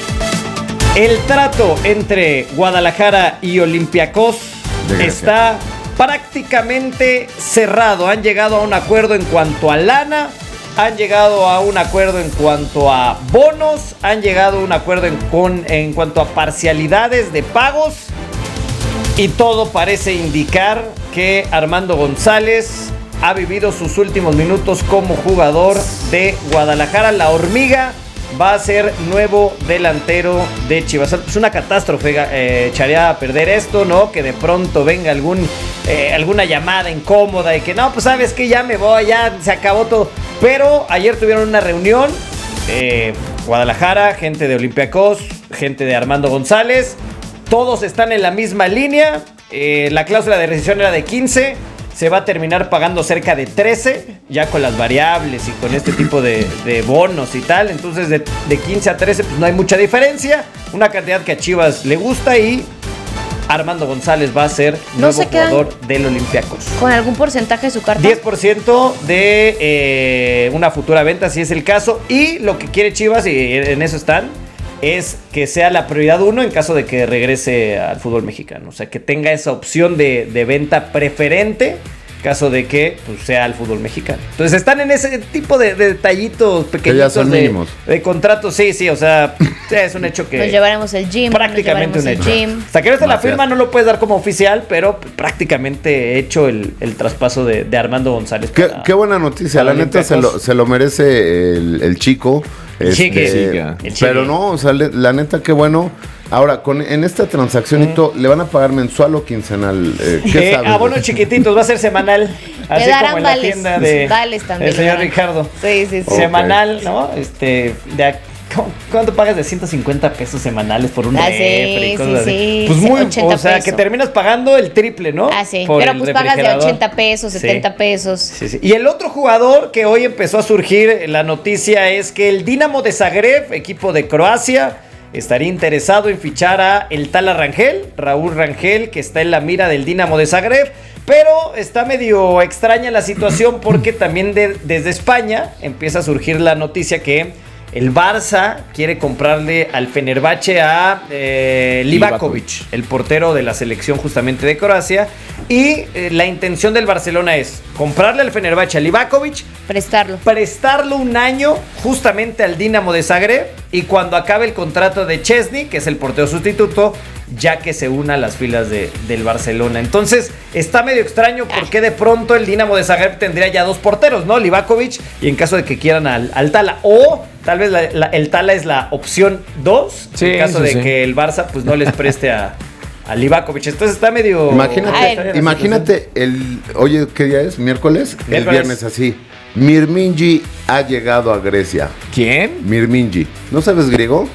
El trato entre Guadalajara y Olympiacos De Grecia. está prácticamente cerrado. Han llegado a un acuerdo en cuanto a lana, han llegado a un acuerdo en cuanto a bonos, han llegado a un acuerdo en, con, en cuanto a parcialidades de pagos y todo parece indicar que Armando González ha vivido sus últimos minutos como jugador de Guadalajara. La hormiga va a ser nuevo delantero de Chivas. Es una catástrofe, eh, echaría a perder esto, ¿no? Que de pronto venga algún, eh, alguna llamada incómoda y que no, pues sabes que ya me voy, ya se acabó todo. Pero ayer tuvieron una reunión, eh, Guadalajara, gente de Olympiacos, gente de Armando González. Todos están en la misma línea. Eh, la cláusula de rescisión era de quince. se va a terminar pagando cerca de trece, ya con las variables y con este tipo de, de bonos y tal. Entonces de, de quince a trece pues no hay mucha diferencia, una cantidad que a Chivas le gusta y Armando González va a ser No nuevo se quedan jugador del Olympiacos. ¿Con algún porcentaje de su carta? diez por ciento de eh, una futura venta, si es el caso. Y lo que quiere Chivas, y en eso están, es que sea la prioridad uno en caso de que regrese al fútbol mexicano. O sea, que tenga esa opción de, de venta preferente en caso de que pues, sea el fútbol mexicano. Entonces están en ese tipo de, de detallitos pequeñitos. Que ya son de, mínimos. de contratos. Sí, sí, o sea, es un hecho que... Nos llevaremos el gym. Prácticamente un hecho. Hasta que no esté la firma no lo puedes dar como oficial, pero prácticamente hecho el, el traspaso de, de Armando González. Qué, para, qué buena noticia, la neta se lo, se lo merece el, el chico. El chique. Este, El chique. pero no, o sea, le- la neta qué bueno. Ahora, con, en esta transacción y todo, ¿le van a pagar mensual o quincenal? Eh, ¿Qué Eh, sabes? abonos chiquititos, va a ser semanal. Así darán como en la vales, tienda de vales también el le señor darán. Ricardo. Sí, sí, sí. Semanal, ¿no? Este, de a- ¿cu- ¿cuánto pagas de ciento cincuenta pesos semanales por un Ah, refri y sí, cosas sí, así? sí, Pues muy, ochenta o sea, pesos. que terminas pagando el triple, ¿no? Ah, sí. Por Pero el pues pagas de refrigerador. ochenta pesos, Sí. setenta pesos. Sí, sí. Y el otro jugador que hoy empezó a surgir, la noticia es que el Dinamo de Zagreb, equipo de Croacia, estaría interesado en fichar a el Tala Rangel, Raúl Rangel, que está en la mira del Dinamo de Zagreb. Pero está medio extraña la situación porque también de- desde España empieza a surgir la noticia que el Barça quiere comprarle al Fenerbahce a eh, Livakovic, el portero de la selección justamente de Croacia. Y eh, la intención del Barcelona es comprarle al Fenerbahce a Livakovic, prestarlo. Prestarlo un año justamente al Dinamo de Zagreb. Y cuando acabe el contrato de Chesney, que es el portero sustituto, ya que se una a las filas de, del Barcelona. Entonces, está medio extraño porque de pronto el Dinamo de Zagreb tendría ya dos porteros, ¿no? Livakovic y en caso de que quieran al, al Tala. O tal vez la- la- el Tala es la opción dos, Sí, en caso eso de sí. que el Barça pues no les preste a, a Livakovic. Entonces está medio... Imagínate, imagínate el. Oye, ¿qué día es? ¿Miércoles? El Miércoles. viernes así. Mirminji ha llegado a Grecia. ¿Quién? Mirminji. ¿No sabes griego?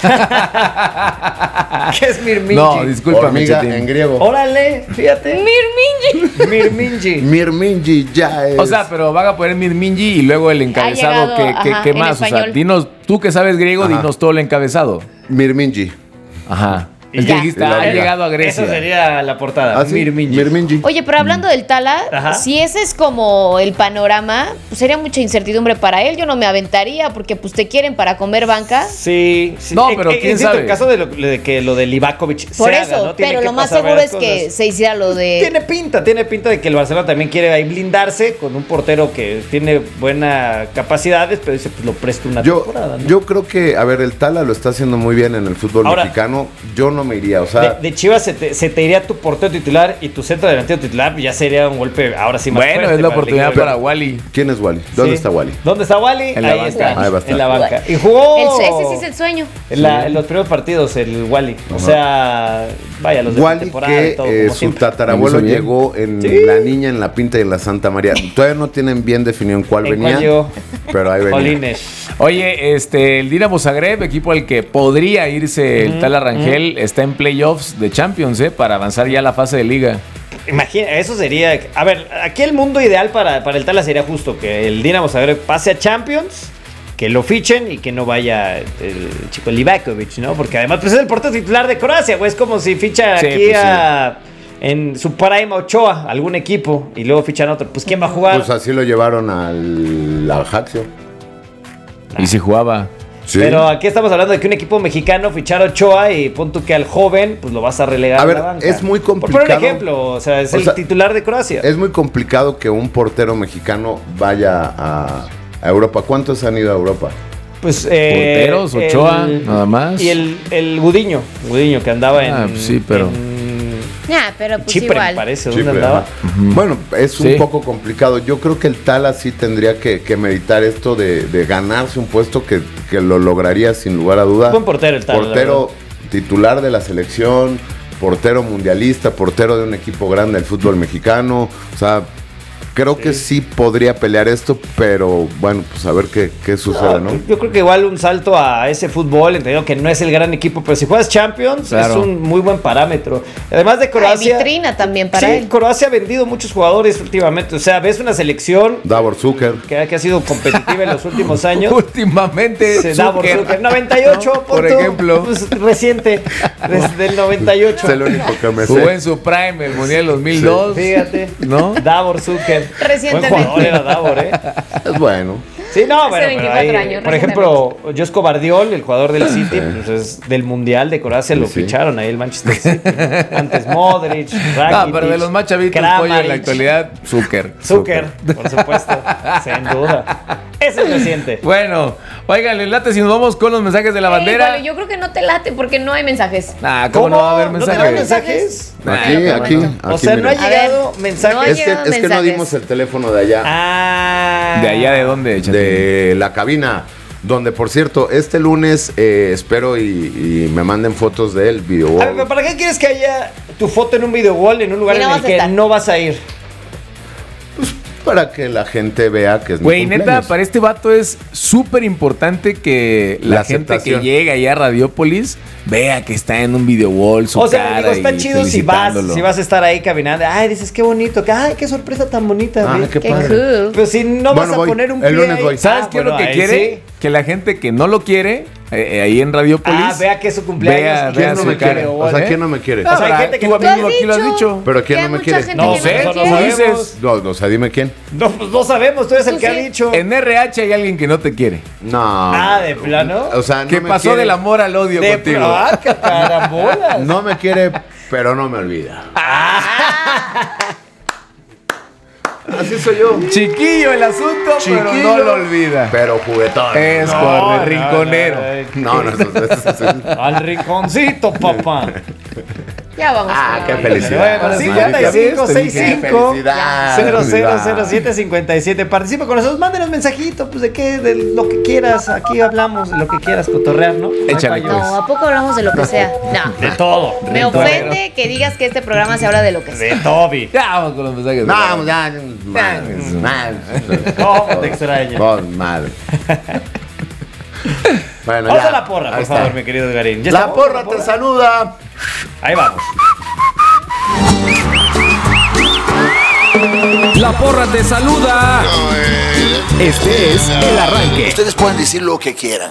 ¿Qué es Mirminji? No, discúlpame, Hormiga Chetín. en griego. Órale, fíjate. Mirminji. Mirminji. Mirminji ya es. O sea, pero van a poner Mirminji y luego el encabezado. llegado, ¿Qué, qué- ajá, qué en más? O sea, español. dinos, tú que sabes griego, Ajá. dinos todo el encabezado. Mirminji. Ajá. Y Es que ya. dijiste, Y la ha liga. llegado a Grecia. Esa sería la portada. Ah, sí, Mirminji. Mirminji. Oye, pero hablando del Tala, Ajá. si ese es como el panorama, pues sería mucha incertidumbre para él. Yo no me aventaría porque pues te quieren para comer banca. Sí, sí. No, Eh, pero eh, quién insisto, sabe. En caso de, lo- de que lo de Livakovic Por se eso, haga, ¿no? Tiene pero que lo más pasar seguro es varias que cosas. se hiciera lo de... Tiene pinta, tiene pinta de que el Barcelona también quiere ahí blindarse con un portero que tiene buenas capacidades, pero dice, pues lo presto una Yo, temporada, ¿no? yo creo que, a ver, el Tala lo está haciendo muy bien en el fútbol Ahora- mexicano. Yo no me iría, o sea. de, de Chivas se te, se te iría tu portero titular y tu centro delantero titular, ya sería un golpe ahora sí más Bueno, fuerte es la para el oportunidad equipo. para Wally. ¿Quién es Wally? ¿Dónde Sí. está Wally? ¿Dónde está Wally? En la Ahí banca. está, Ahí va a estar. en la banca. Y jugó El- ese sí es el sueño. en, la- en los primeros partidos, el Wally. O Ajá. sea, vaya, los de Wally temporada que y todo, eh, como su siempre. tatarabuelo Lo hizo bien. llegó en Sí. La Niña, en La Pinta y en La Santa María. Todavía no tienen bien definido en cuál ¿En venía, cuál llegó? pero ahí venía. Jolines. Oye, este, el Dinamo Zagreb, equipo al que podría irse el Tala Rangel, está en playoffs de Champions, ¿eh? Para avanzar ya a la fase de liga. Imagina, eso sería. A ver, aquí el mundo ideal para, para el Tala sería justo que el Dinamo Zagreb pase a Champions, que lo fichen y que no vaya el, el chico Livakovic, ¿no? Porque además pues, es el portero titular de Croacia, güey. Es como si ficha Sí, aquí pues, a. En su prime Ochoa, algún equipo, y luego fichan a otro. Pues ¿quién va a jugar? Pues así lo llevaron al, al Ajaxio. Y si jugaba. Sí. Pero aquí estamos hablando de que un equipo mexicano fichar a Ochoa y pon tú que al joven, pues lo vas a relegar A a ver, la banca. es muy Por poner complicado. un ejemplo, o sea, es O el sea, titular de Croacia. Es muy complicado que un portero mexicano vaya a, a Europa. ¿Cuántos han ido a Europa? Pues, eh, Porteros, Ochoa, nada más. Y el, el Gudiño, Gudiño que andaba en. Ah, pues sí, pero- en Nah, pero pues Chipre, me igual. parece. ¿Dónde Chipre, andaba? ajá. Bueno, es un Sí. poco complicado. Yo creo que el Tala sí tendría que, que meditar esto de, de ganarse un puesto que, que lo lograría sin lugar a duda. Buen portero el Tala, la Portero titular de la selección, portero mundialista, portero de un equipo grande del fútbol mexicano. O sea, Creo sí. que sí podría pelear esto, pero bueno, pues a ver qué, qué sucede, ¿no? ¿no? Yo creo que igual un salto a ese fútbol, entendido que no es el gran equipo, pero si juegas Champions claro. es un muy buen parámetro. Además de Croacia... Hay vitrina también para sí, él. Croacia ha vendido muchos jugadores últimamente, o sea, ves una selección... Davor Zucker. Que, que ha sido competitiva en los últimos años. Últimamente sí, Davor Zucker. noventa y ocho, ¿no? Por tú, ejemplo. Pues, reciente, desde el noventa y ocho. Es el único que me sé. Jugó en su prime, el Mundial dos mil dos. Sí. Fíjate, ¿no? Davor Zucker. Recientemente. Buen jugador era Davor, ¿eh? Es bueno. Sí, no, Hace bueno, veinticuatro ahí, años, por ejemplo, Josko Vardiol, el jugador del City, pues es del Mundial de Croacia, lo sí. ficharon ahí el Manchester City. Antes Modric, Rakitic, no, pero de los más chavitos, pollo, en la actualidad, Zucker. Zucker, por supuesto, sin duda. Ese es reciente. Bueno, oigan, les late si nos vamos con los mensajes de la bandera. Híjole, yo creo que no te late porque no hay mensajes. Ah, ¿cómo, ¿Cómo no va a haber mensajes? ¿No hay mensajes? Aquí, ah, aquí, bueno. aquí. O sea, no ha llegado mensajes. No ha es, llegado que, es que no dimos el teléfono de allá. Ah. ¿De allá de dónde? Chatín? De la cabina. Donde, por cierto, este lunes eh, espero y, y me manden fotos del video wall. A ver, ¿para qué quieres que haya tu foto en un video wall en un lugar no en el que estar. no vas a ir? Pues para que la gente vea que es mi Güey, neta, para este vato es súper importante que la, la gente que llega allá a Radiópolis vea que está en un video wall, su O sea, cara digo, está chido si vas, si vas a estar ahí caminando. Ay, dices, qué bonito. Ay, qué sorpresa tan bonita. Ah, qué, qué padre. cool. Pero si no bueno, vas a voy. poner un el pie lunes voy. ahí, ¿Sabes ah, qué bueno, es lo que ahí quiere? Sí. Que la gente que no lo quiere, eh, ahí en Radiópolis, ah, vea que es su cumpleaños. Vea, ¿Quién vea no su me cara. quiere? O sea, ¿quién no me quiere? O sea, hay gente que tú no mismo aquí lo has dicho. ¿Pero quién no me quiere? No sé, no tú lo dices. No, no, o sea, dime quién. No, pues no sabemos, tú eres el Tú que sí. ha dicho. En R H hay alguien que no te quiere. No. Ah, ¿de plano? O sea, no que me pasó quiere. del amor al odio De contigo. pl- Ah, qué carambolas. No me quiere, pero no me olvida. Así soy yo. Chiquillo el asunto, Chiquillo, pero no lo olvida. Pero juguetón. Es No, correcto, no, rinconero. No, no, eso, eso, eso, eso. Al rinconcito, papá. Ya vamos. Ah, con qué la felicidad. Bueno, Sí, cincuenta y cinco, te sesenta y dije, cinco, felicidad. cero cero cero siete cincuenta y siete. Participa con nosotros, mándenos mensajito, pues de qué, de lo que quieras. Aquí hablamos de lo que quieras cotorrear, ¿no? Échale, No, pues. No, ¿a poco hablamos de lo que sea? No. de todo. Me de todo. ofende que digas que este programa se habla de lo que sea. De Toby. Ya vamos con los mensajes. de No, la vamos, bandera. ya. Mal, mal. ¿Cómo te extraño? Oh, mal. Bueno, Vamos ya. a la porra, por Ahí favor, está. mi querido Garín. ¿Ya La estamos? porra te saluda. Ahí vamos. La porra te saluda. Este es el arranque. Ustedes pueden decir lo que quieran.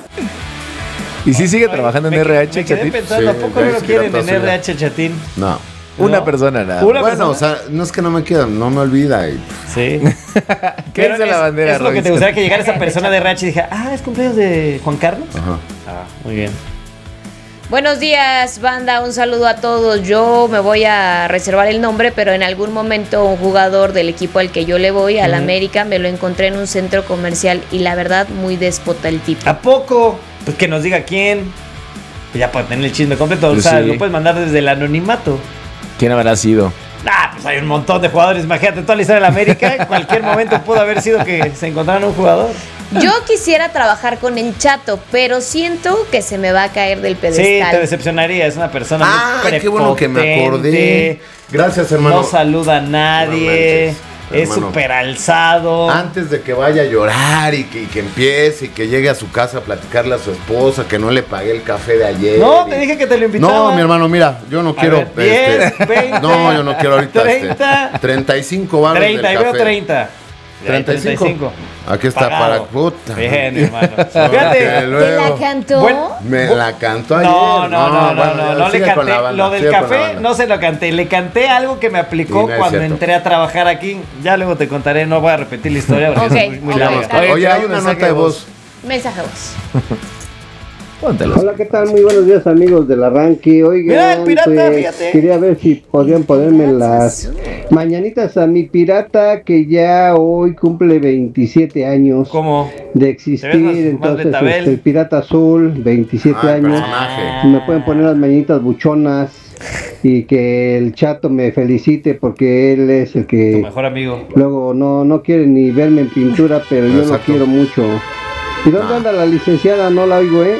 ¿Y si sigue trabajando en Me- R H, Me quedé Chatín? pensando, ¿a Sí, poco no lo sí, quieren sí, en sí. R H, Chatín? No. Una No. persona nada. Una Bueno, persona. o sea, no es que no me queda, no me olvida. Y, Sí. ¿Qué Pero dice la es- bandera, Es lo que te Robinson? gustaría que llegara esa persona de R H y dije, ah, es cumpleaños de Juan Carlos. ajá. Ah, muy bien. Buenos días, banda. Un saludo a todos. Yo me voy a reservar el nombre, pero en algún momento un jugador del equipo al que yo le voy, al Ujú. América, me lo encontré en un centro comercial y la verdad, muy déspota el tipo. ¿A poco? Pues que nos diga quién. Pues ya para tener el chisme completo. O Pues sea, sí. lo puedes mandar desde el anonimato. ¿Quién habrá sido? Ah, pues hay un montón de jugadores. Imagínate, toda la historia de la América. En cualquier momento pudo haber sido que se encontraran un jugador. Yo quisiera trabajar con el Chato, pero siento que se me va a caer del Sí, pedestal. te decepcionaría. Es una persona Ah, muy qué bueno que me acordé. prepotente, Gracias, hermano. No saluda a nadie. No manches, es hermano. súper alzado. Antes de que vaya a llorar y que, y que empiece y que llegue a su casa a platicarle a su esposa que no le pagué el café de ayer. No, y- te dije que te lo invitaba. No, mi hermano, mira, yo no A quiero. ver, diez, veinte, no, yo no quiero ahorita. treinta, este, treinta y cinco baros del treinta, y veo café. treinta. treinta y cinco. Aquí está Pagado. para puta. Bien, hermano. Porque Fíjate. luego ¿Te la cantó? Bueno, me la cantó ayer. No, no, no, no, bueno, no, no le sigue con la canté. banda, Lo del sigue con la café banda. no se lo canté. Le canté algo que me aplicó Sí, no es cuando cierto. entré a trabajar aquí. Ya luego te contaré, no voy a repetir la historia porque Ok, es muy, muy ok, larga. está bien. Oye, trae hay un una mensaje nota de de voz. Mensaje a vos. Póntelo. Hola, ¿qué tal? Muy buenos días, amigos del arranque. Oigan, Mira, el pirata, pues, fíjate. quería ver si podrían ponerme las mañanitas a mi pirata que ya hoy cumple veintisiete años ¿Cómo? de existir. Te ves más- más Entonces, Betabel. este, el pirata azul, veintisiete Ah, el años. personaje. Si me pueden poner las mañanitas buchonas y que el Chato me felicite porque él es el Tu que mejor amigo. luego no, no quiere ni verme en pintura, pero yo lo Exacto. quiero mucho. ¿Y dónde Ah. anda la licenciada? No la oigo, ¿eh?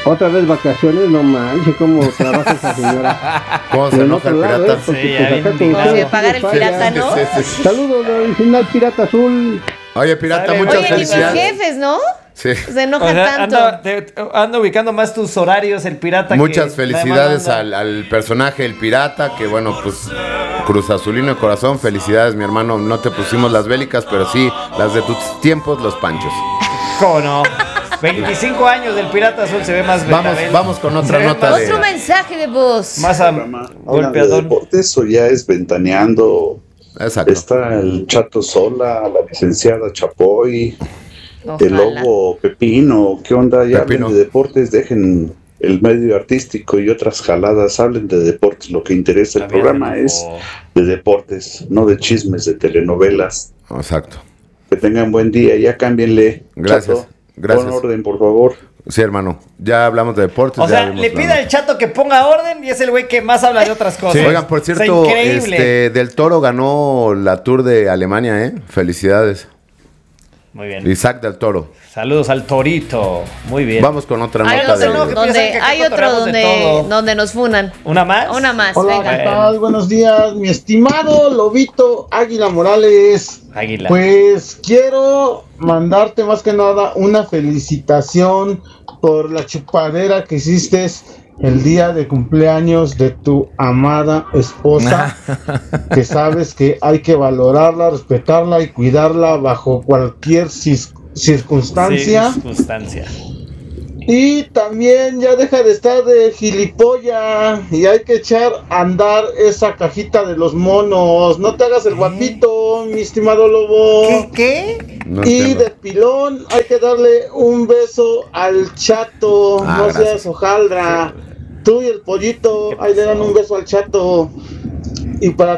Otra vez vacaciones, no manches, cómo trabaja esa señora. ¿Cómo se enoja el pirata? ¿eh? Porque, Sí, pues, ya acá bien con Oye, ustedes, pagar el falla. pirata, ¿no? Sí, sí, sí. Saludos, original Pirata Azul. Oye, pirata, Sale, muchas Oye, ni tus felicidades. jefes, ¿no? Sí. Se enoja O sea, tanto. anda, te- anda ubicando más tus horarios el pirata. Muchas que felicidades la demás al, al personaje, el pirata, que bueno, pues Cruz Azulino de corazón, felicidades mi hermano, no te pusimos las bélicas, pero sí las de tus tiempos, los panchos. anda. ¿Cómo no? veinticinco años del pirata azul se ve más Vamos, betabel. vamos con otra Se ve nota más- de... Otro mensaje de voz. Más a Hablan de golpeador. deportes o ya es ventaneando. Exacto. Está el Chato Sola, la licenciada Chapoy, el Ojalá. Lobo Pepino. ¿Qué onda? Ya Pepino. hablen de deportes, dejen el medio artístico y otras jaladas, hablen de deportes. Lo que interesa el Está bien, programa Lobo. es de deportes, no de chismes, de telenovelas. Exacto. Que tengan buen día, ya cámbienle. Gracias, Chato, gracias. pon orden, por favor. Sí, hermano, ya hablamos de deportes. O ya sea, vimos le la pide nota. al chato que ponga orden y es el güey que más habla de otras cosas. Oigan, por O sea, cierto, increíble. este, Del Toro ganó la Tour de Alemania, ¿eh? Felicidades. Muy bien. Isaac Del Toro. Saludos al Torito. Muy bien. Vamos con otra Hay nota otro, de... no, que donde, piensan que hay acá otro cotorreamos de donde, todo. donde nos funan. ¿Una más? Una más, Hola, venga. ¿qué tal? Buenos días, mi estimado Lobito Águila Morales. Águila. Pues quiero mandarte más que nada una felicitación por la chupadera que hiciste el día de cumpleaños de tu amada esposa, que sabes que hay que valorarla, respetarla y cuidarla bajo cualquier cis- circunstancia. Circunstancia. Y también ya deja de estar de gilipollas y hay que echar a andar esa cajita de los monos. No te hagas el guapito, mi estimado lobo. ¿Qué? ¿Qué? No y entiendo. de pilón hay que darle un beso al chato. Ah, no gracias. seas hojaldra. Tú y el pollito, ahí le dan un beso al chato. Y para